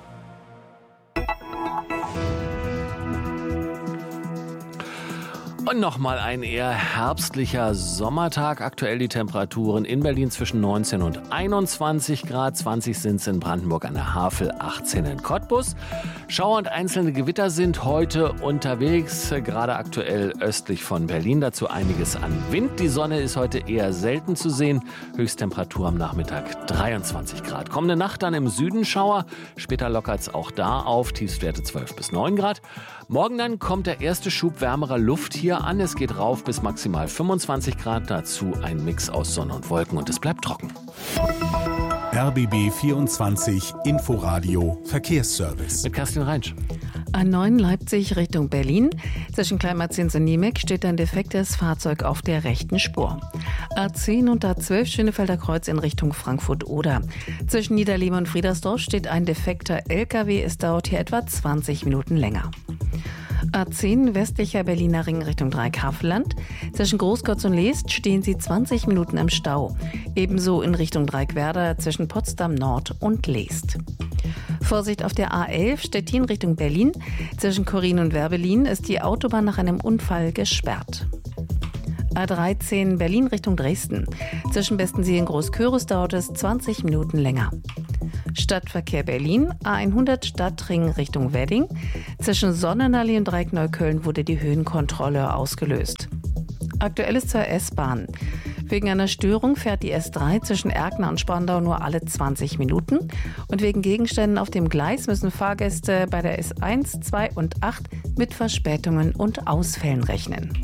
Und nochmal ein eher herbstlicher Sommertag. Aktuell die Temperaturen in Berlin zwischen 19 und 21 Grad. 20 sind es in Brandenburg an der Havel, 18 in Cottbus. Schauer und einzelne Gewitter sind heute unterwegs, gerade aktuell östlich von Berlin. Dazu einiges an Wind. Die Sonne ist heute eher selten zu sehen. Höchsttemperatur am Nachmittag 23 Grad. Kommende Nacht dann im Süden Schauer. Später lockert es auch da auf. Tiefstwerte 12 bis 9 Grad. Morgen dann kommt der erste Schub wärmerer Luft hier an. Es geht rauf bis maximal 25 Grad. Dazu ein Mix aus Sonne und Wolken und es bleibt trocken. RBB 24 Inforadio Verkehrsservice. Mit Kerstin Reinsch. A9 Leipzig Richtung Berlin. Zwischen Kleinmarzins und Niemek steht ein defektes Fahrzeug auf der rechten Spur. A10 und A12 Schönefelder Kreuz in Richtung Frankfurt-Oder. Zwischen Niederleben und Friedersdorf steht ein defekter LKW. Es dauert hier etwa 20 Minuten länger. A10 westlicher Berliner Ring Richtung Dreieckhavelland. Zwischen Großkotz und Leest stehen sie 20 Minuten im Stau. Ebenso in Richtung Dreieckwerder zwischen Potsdam Nord und Leest. Vorsicht auf der A11 Stettin Richtung Berlin. Zwischen Chorin und Werbelin ist die Autobahn nach einem Unfall gesperrt. A13 Berlin Richtung Dresden. Zwischen Bestensee und Großküritz dauert es 20 Minuten länger. Stadtverkehr Berlin, A100 Stadtring Richtung Wedding. Zwischen Sonnenallee und Dreieck Neukölln wurde die Höhenkontrolle ausgelöst. Aktuelles zur S-Bahn. Wegen einer Störung fährt die S3 zwischen Erkner und Spandau nur alle 20 Minuten. Und wegen Gegenständen auf dem Gleis müssen Fahrgäste bei der S1, 2 und 8 mit Verspätungen und Ausfällen rechnen.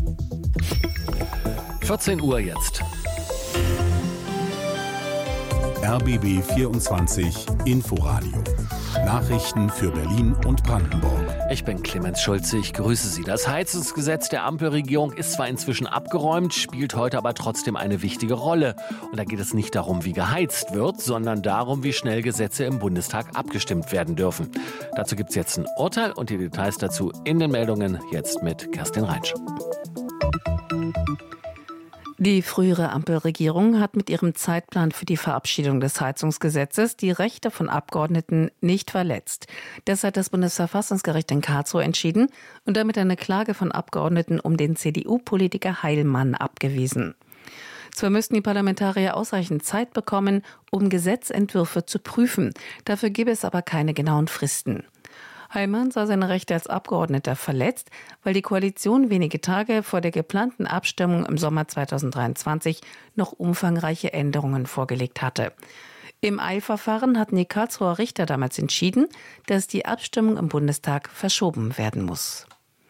14 Uhr jetzt. RBB 24 Inforadio. Nachrichten für Berlin und Brandenburg. Ich bin Clemens Schulze, ich grüße Sie. Das Heizungsgesetz der Ampelregierung ist zwar inzwischen abgeräumt, spielt heute aber trotzdem eine wichtige Rolle. Und da geht es nicht darum, wie geheizt wird, sondern darum, wie schnell Gesetze im Bundestag abgestimmt werden dürfen. Dazu gibt es jetzt ein Urteil und die Details dazu in den Meldungen jetzt mit Kerstin Reinsch. Die frühere Ampelregierung hat mit ihrem Zeitplan für die Verabschiedung des Heizungsgesetzes die Rechte von Abgeordneten nicht verletzt. Das hat das Bundesverfassungsgericht in Karlsruhe entschieden und damit eine Klage von Abgeordneten um den CDU-Politiker Heilmann abgewiesen. Zwar müssten die Parlamentarier ausreichend Zeit bekommen, um Gesetzentwürfe zu prüfen. Dafür gäbe es aber keine genauen Fristen. Heilmann sah seine Rechte als Abgeordneter verletzt, weil die Koalition wenige Tage vor der geplanten Abstimmung im Sommer 2023 noch umfangreiche Änderungen vorgelegt hatte. Im Eilverfahren hatten die Karlsruher Richter damals entschieden, dass die Abstimmung im Bundestag verschoben werden muss.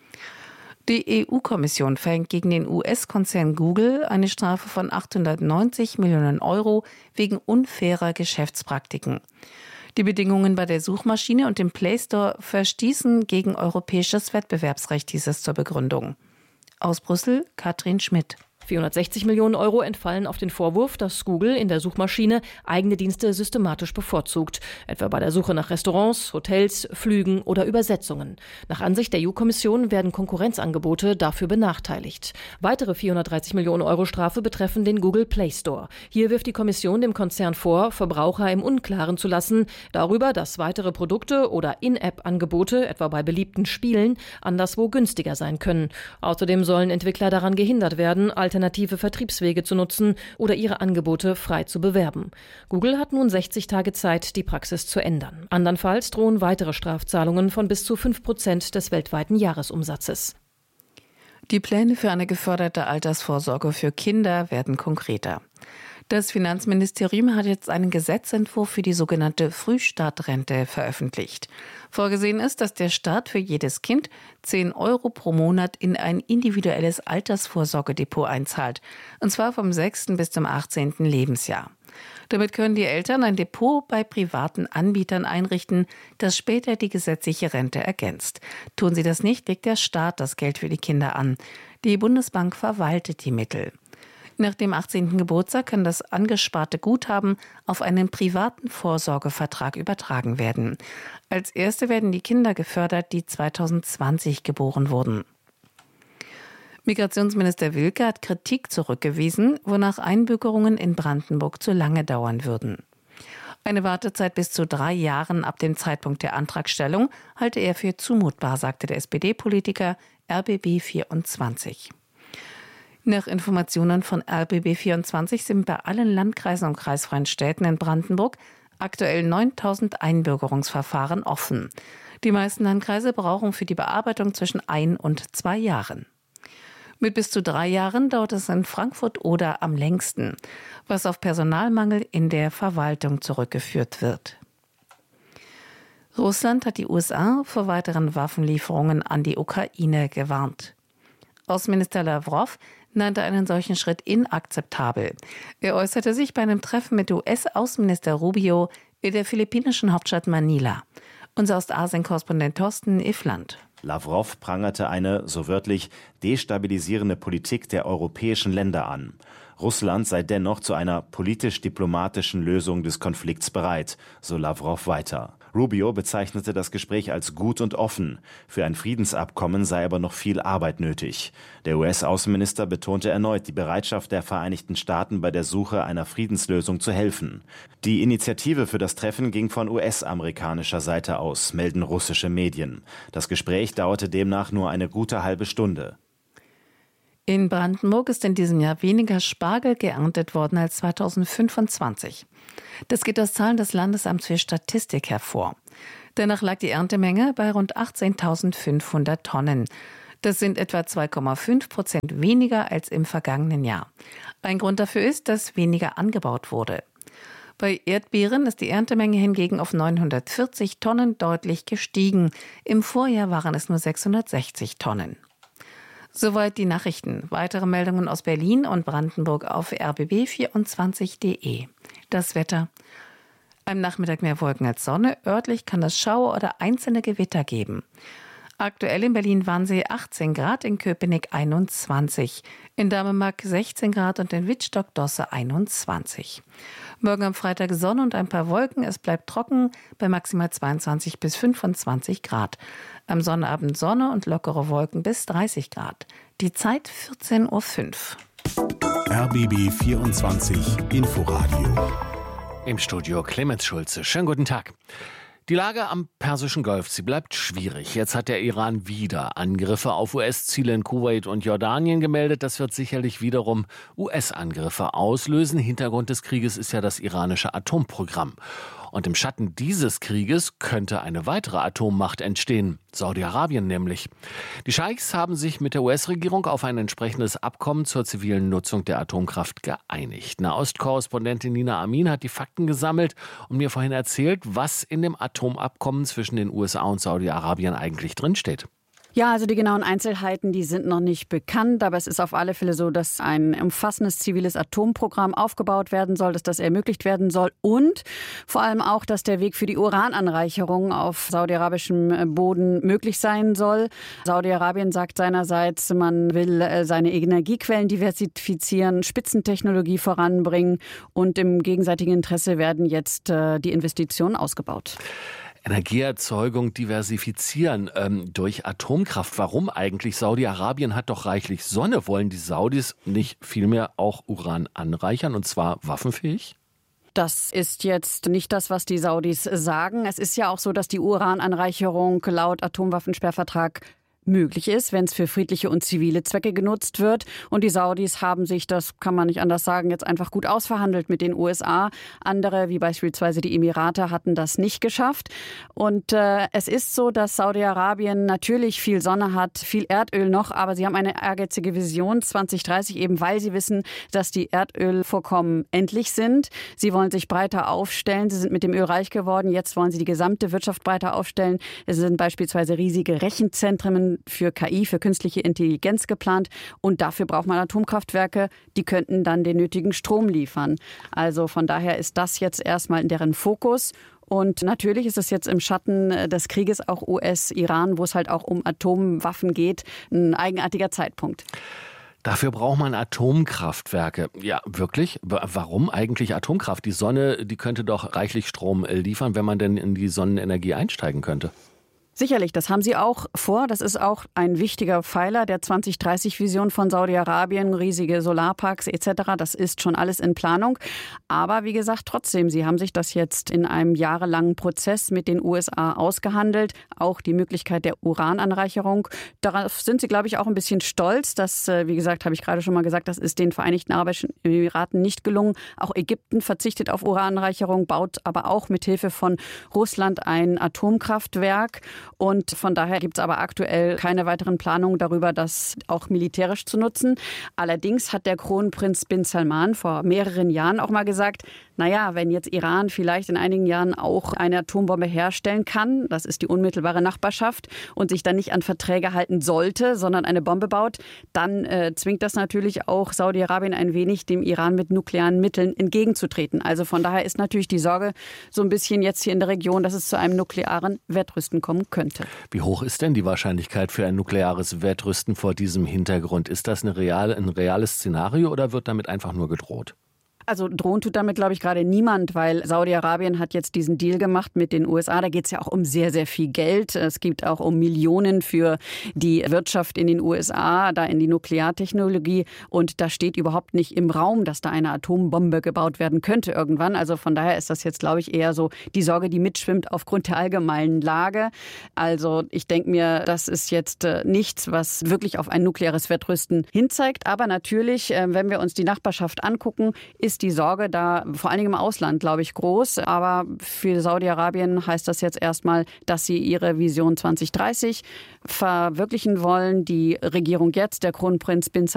Die EU-Kommission verhängt gegen den US-Konzern Google eine Strafe von 890 Millionen Euro wegen unfairer Geschäftspraktiken. Die Bedingungen bei der Suchmaschine und dem Play Store verstießen gegen europäisches Wettbewerbsrecht, hieß es zur Begründung. Aus Brüssel, Katrin Schmidt. 460 Millionen Euro entfallen auf den Vorwurf, dass Google in der Suchmaschine eigene Dienste systematisch bevorzugt, etwa bei der Suche nach Restaurants, Hotels, Flügen oder Übersetzungen. Nach Ansicht der EU-Kommission werden Konkurrenzangebote dafür benachteiligt. Weitere 430 Millionen Euro Strafe betreffen den Google Play Store. Hier wirft die Kommission dem Konzern vor, Verbraucher im Unklaren zu lassen darüber, dass weitere Produkte oder In-App-Angebote, etwa bei beliebten Spielen, anderswo günstiger sein können. Außerdem sollen Entwickler daran gehindert werden, alternative Vertriebswege zu nutzen oder ihre Angebote frei zu bewerben. Google hat nun 60 Tage Zeit, die Praxis zu ändern. Andernfalls drohen weitere Strafzahlungen von bis zu 5% des weltweiten Jahresumsatzes. Die Pläne für eine geförderte Altersvorsorge für Kinder werden konkreter. Das Finanzministerium hat jetzt einen Gesetzentwurf für die sogenannte Frühstartrente veröffentlicht. Vorgesehen ist, dass der Staat für jedes Kind 10 Euro pro Monat in ein individuelles Altersvorsorgedepot einzahlt. Und zwar vom 6. bis zum 18. Lebensjahr. Damit können die Eltern ein Depot bei privaten Anbietern einrichten, das später die gesetzliche Rente ergänzt. Tun sie das nicht, legt der Staat das Geld für die Kinder an. Die Bundesbank verwaltet die Mittel. Nach dem 18. Geburtstag kann das angesparte Guthaben auf einen privaten Vorsorgevertrag übertragen werden. Als erste werden die Kinder gefördert, die 2020 geboren wurden. Migrationsminister Wilke hat Kritik zurückgewiesen, wonach Einbürgerungen in Brandenburg zu lange dauern würden. Eine Wartezeit bis zu 3 Jahren ab dem Zeitpunkt der Antragstellung halte er für zumutbar, sagte der SPD-Politiker RBB 24. Nach Informationen von RBB24 sind bei allen Landkreisen und kreisfreien Städten in Brandenburg aktuell 9.000 Einbürgerungsverfahren offen. Die meisten Landkreise brauchen für die Bearbeitung zwischen 1 und 2 Jahren. Mit bis zu 3 Jahren dauert es in Frankfurt oder am längsten, was auf Personalmangel in der Verwaltung zurückgeführt wird. Russland hat die USA vor weiteren Waffenlieferungen an die Ukraine gewarnt. Außenminister Lavrov nannte einen solchen Schritt inakzeptabel. Er äußerte sich bei einem Treffen mit US-Außenminister Rubio in der philippinischen Hauptstadt Manila. Unser Ostasien-Korrespondent Thorsten Iffland. Lavrov prangerte eine, so wörtlich, destabilisierende Politik der europäischen Länder an. Russland sei dennoch zu einer politisch-diplomatischen Lösung des Konflikts bereit, so Lavrov weiter. Rubio bezeichnete das Gespräch als gut und offen. Für ein Friedensabkommen sei aber noch viel Arbeit nötig. Der US-Außenminister betonte erneut die Bereitschaft der Vereinigten Staaten bei der Suche einer Friedenslösung zu helfen. Die Initiative für das Treffen ging von US-amerikanischer Seite aus, melden russische Medien. Das Gespräch dauerte demnach nur eine gute halbe Stunde. In Brandenburg ist in diesem Jahr weniger Spargel geerntet worden als 2025. Das geht aus Zahlen des Landesamts für Statistik hervor. Danach lag die Erntemenge bei rund 18.500 Tonnen. Das sind etwa 2,5% weniger als im vergangenen Jahr. Ein Grund dafür ist, dass weniger angebaut wurde. Bei Erdbeeren ist die Erntemenge hingegen auf 940 Tonnen deutlich gestiegen. Im Vorjahr waren es nur 660 Tonnen. Soweit die Nachrichten. Weitere Meldungen aus Berlin und Brandenburg auf rbb24.de. Das Wetter. Am Nachmittag mehr Wolken als Sonne. Örtlich kann es Schauer oder einzelne Gewitter geben. Aktuell in Berlin-Wannsee 18 Grad, in Köpenick 21, in Dänemark 16 Grad und in Wittstock-Dosse 21. Morgen am Freitag Sonne und ein paar Wolken. Es bleibt trocken bei maximal 22 bis 25 Grad. Am Sonnabend Sonne und lockere Wolken bis 30 Grad. Die Zeit 14:05 Uhr. RBB 24 Inforadio. Im Studio Clemens Schulze. Schönen guten Tag. Die Lage am Persischen Golf, sie bleibt schwierig. Jetzt hat der Iran wieder Angriffe auf US-Ziele in Kuwait und Jordanien gemeldet. Das wird sicherlich wiederum US-Angriffe auslösen. Hintergrund des Krieges ist ja das iranische Atomprogramm. Und im Schatten dieses Krieges könnte eine weitere Atommacht entstehen. Saudi-Arabien nämlich. Die Scheichs haben sich mit der US-Regierung auf ein entsprechendes Abkommen zur zivilen Nutzung der Atomkraft geeinigt. Nahostkorrespondentin Nina Amin hat die Fakten gesammelt und mir vorhin erzählt, was in dem Atomabkommen zwischen den USA und Saudi-Arabien eigentlich drinsteht. Ja, also die genauen Einzelheiten, die sind noch nicht bekannt, aber es ist auf alle Fälle so, dass ein umfassendes ziviles Atomprogramm aufgebaut werden soll, dass das ermöglicht werden soll und vor allem auch, dass der Weg für die Urananreicherung auf saudi-arabischem Boden möglich sein soll. Saudi-Arabien sagt seinerseits, man will seine Energiequellen diversifizieren, Spitzentechnologie voranbringen und im gegenseitigen Interesse werden jetzt die Investitionen ausgebaut. Energieerzeugung diversifizieren durch Atomkraft. Warum eigentlich? Saudi-Arabien hat doch reichlich Sonne. Wollen die Saudis nicht vielmehr auch Uran anreichern, und zwar waffenfähig? Das ist jetzt nicht das, was die Saudis sagen. Es ist ja auch so, dass die Urananreicherung laut Atomwaffensperrvertrag möglich ist, wenn es für friedliche und zivile Zwecke genutzt wird. Und die Saudis haben sich, das kann man nicht anders sagen, jetzt einfach gut ausverhandelt mit den USA. Andere, wie beispielsweise die Emirate, hatten das nicht geschafft. Und es ist so, dass Saudi-Arabien natürlich viel Sonne hat, viel Erdöl noch, aber sie haben eine ehrgeizige Vision 2030, eben weil sie wissen, dass die Erdölvorkommen endlich sind. Sie wollen sich breiter aufstellen. Sie sind mit dem Öl reich geworden. Jetzt wollen sie die gesamte Wirtschaft breiter aufstellen. Es sind beispielsweise riesige Rechenzentren für KI, für künstliche Intelligenz geplant. Und dafür braucht man Atomkraftwerke, die könnten dann den nötigen Strom liefern. Also von daher ist das jetzt erstmal in deren Fokus. Und natürlich ist es jetzt im Schatten des Krieges auch US-Iran, wo es halt auch um Atomwaffen geht, ein eigenartiger Zeitpunkt. Dafür braucht man Atomkraftwerke. Ja, wirklich? Warum eigentlich Atomkraft? Die Sonne, die könnte doch reichlich Strom liefern, wenn man denn in die Sonnenenergie einsteigen könnte. Sicherlich, das haben sie auch vor. Das ist auch ein wichtiger Pfeiler der 2030-Vision von Saudi-Arabien, riesige Solarparks etc. Das ist schon alles in Planung. Aber wie gesagt, trotzdem, sie haben sich das jetzt in einem jahrelangen Prozess mit den USA ausgehandelt. Auch die Möglichkeit der Urananreicherung. Darauf sind sie, glaube ich, auch ein bisschen stolz. Das, wie gesagt, habe ich gerade schon mal gesagt, das ist den Vereinigten Arabischen Emiraten nicht gelungen. Auch Ägypten verzichtet auf Urananreicherung, baut aber auch mit Hilfe von Russland ein Atomkraftwerk. Und von daher gibt es aber aktuell keine weiteren Planungen darüber, das auch militärisch zu nutzen. Allerdings hat der Kronprinz bin Salman vor mehreren Jahren auch mal gesagt, naja, wenn jetzt Iran vielleicht in einigen Jahren auch eine Atombombe herstellen kann, das ist die unmittelbare Nachbarschaft, und sich dann nicht an Verträge halten sollte, sondern eine Bombe baut, dann zwingt das natürlich auch Saudi-Arabien ein wenig, dem Iran mit nuklearen Mitteln entgegenzutreten. Also von daher ist natürlich die Sorge so ein bisschen jetzt hier in der Region, dass es zu einem nuklearen Wettrüsten kommen könnte. Wie hoch ist denn die Wahrscheinlichkeit für ein nukleares Wettrüsten vor diesem Hintergrund? Ist das ein reales Szenario oder wird damit einfach nur gedroht? Also drohen tut damit, glaube ich, gerade niemand, weil Saudi-Arabien hat jetzt diesen Deal gemacht mit den USA. Da geht es ja auch um sehr, sehr viel Geld. Es geht auch um Millionen für die Wirtschaft in den USA, da in die Nukleartechnologie. Und da steht überhaupt nicht im Raum, dass da eine Atombombe gebaut werden könnte irgendwann. Also von daher ist das jetzt, glaube ich, eher so die Sorge, die mitschwimmt aufgrund der allgemeinen Lage. Also ich denke mir, das ist jetzt nichts, was wirklich auf ein nukleares Wettrüsten hinzeigt. Aber natürlich, wenn wir uns die Nachbarschaft angucken, ist die Sorge da vor allen Dingen im Ausland, glaube ich, groß. Aber für Saudi-Arabien heißt das jetzt erstmal, dass sie ihre Vision 2030 verwirklichen wollen. Die Regierung jetzt, der Kronprinz bin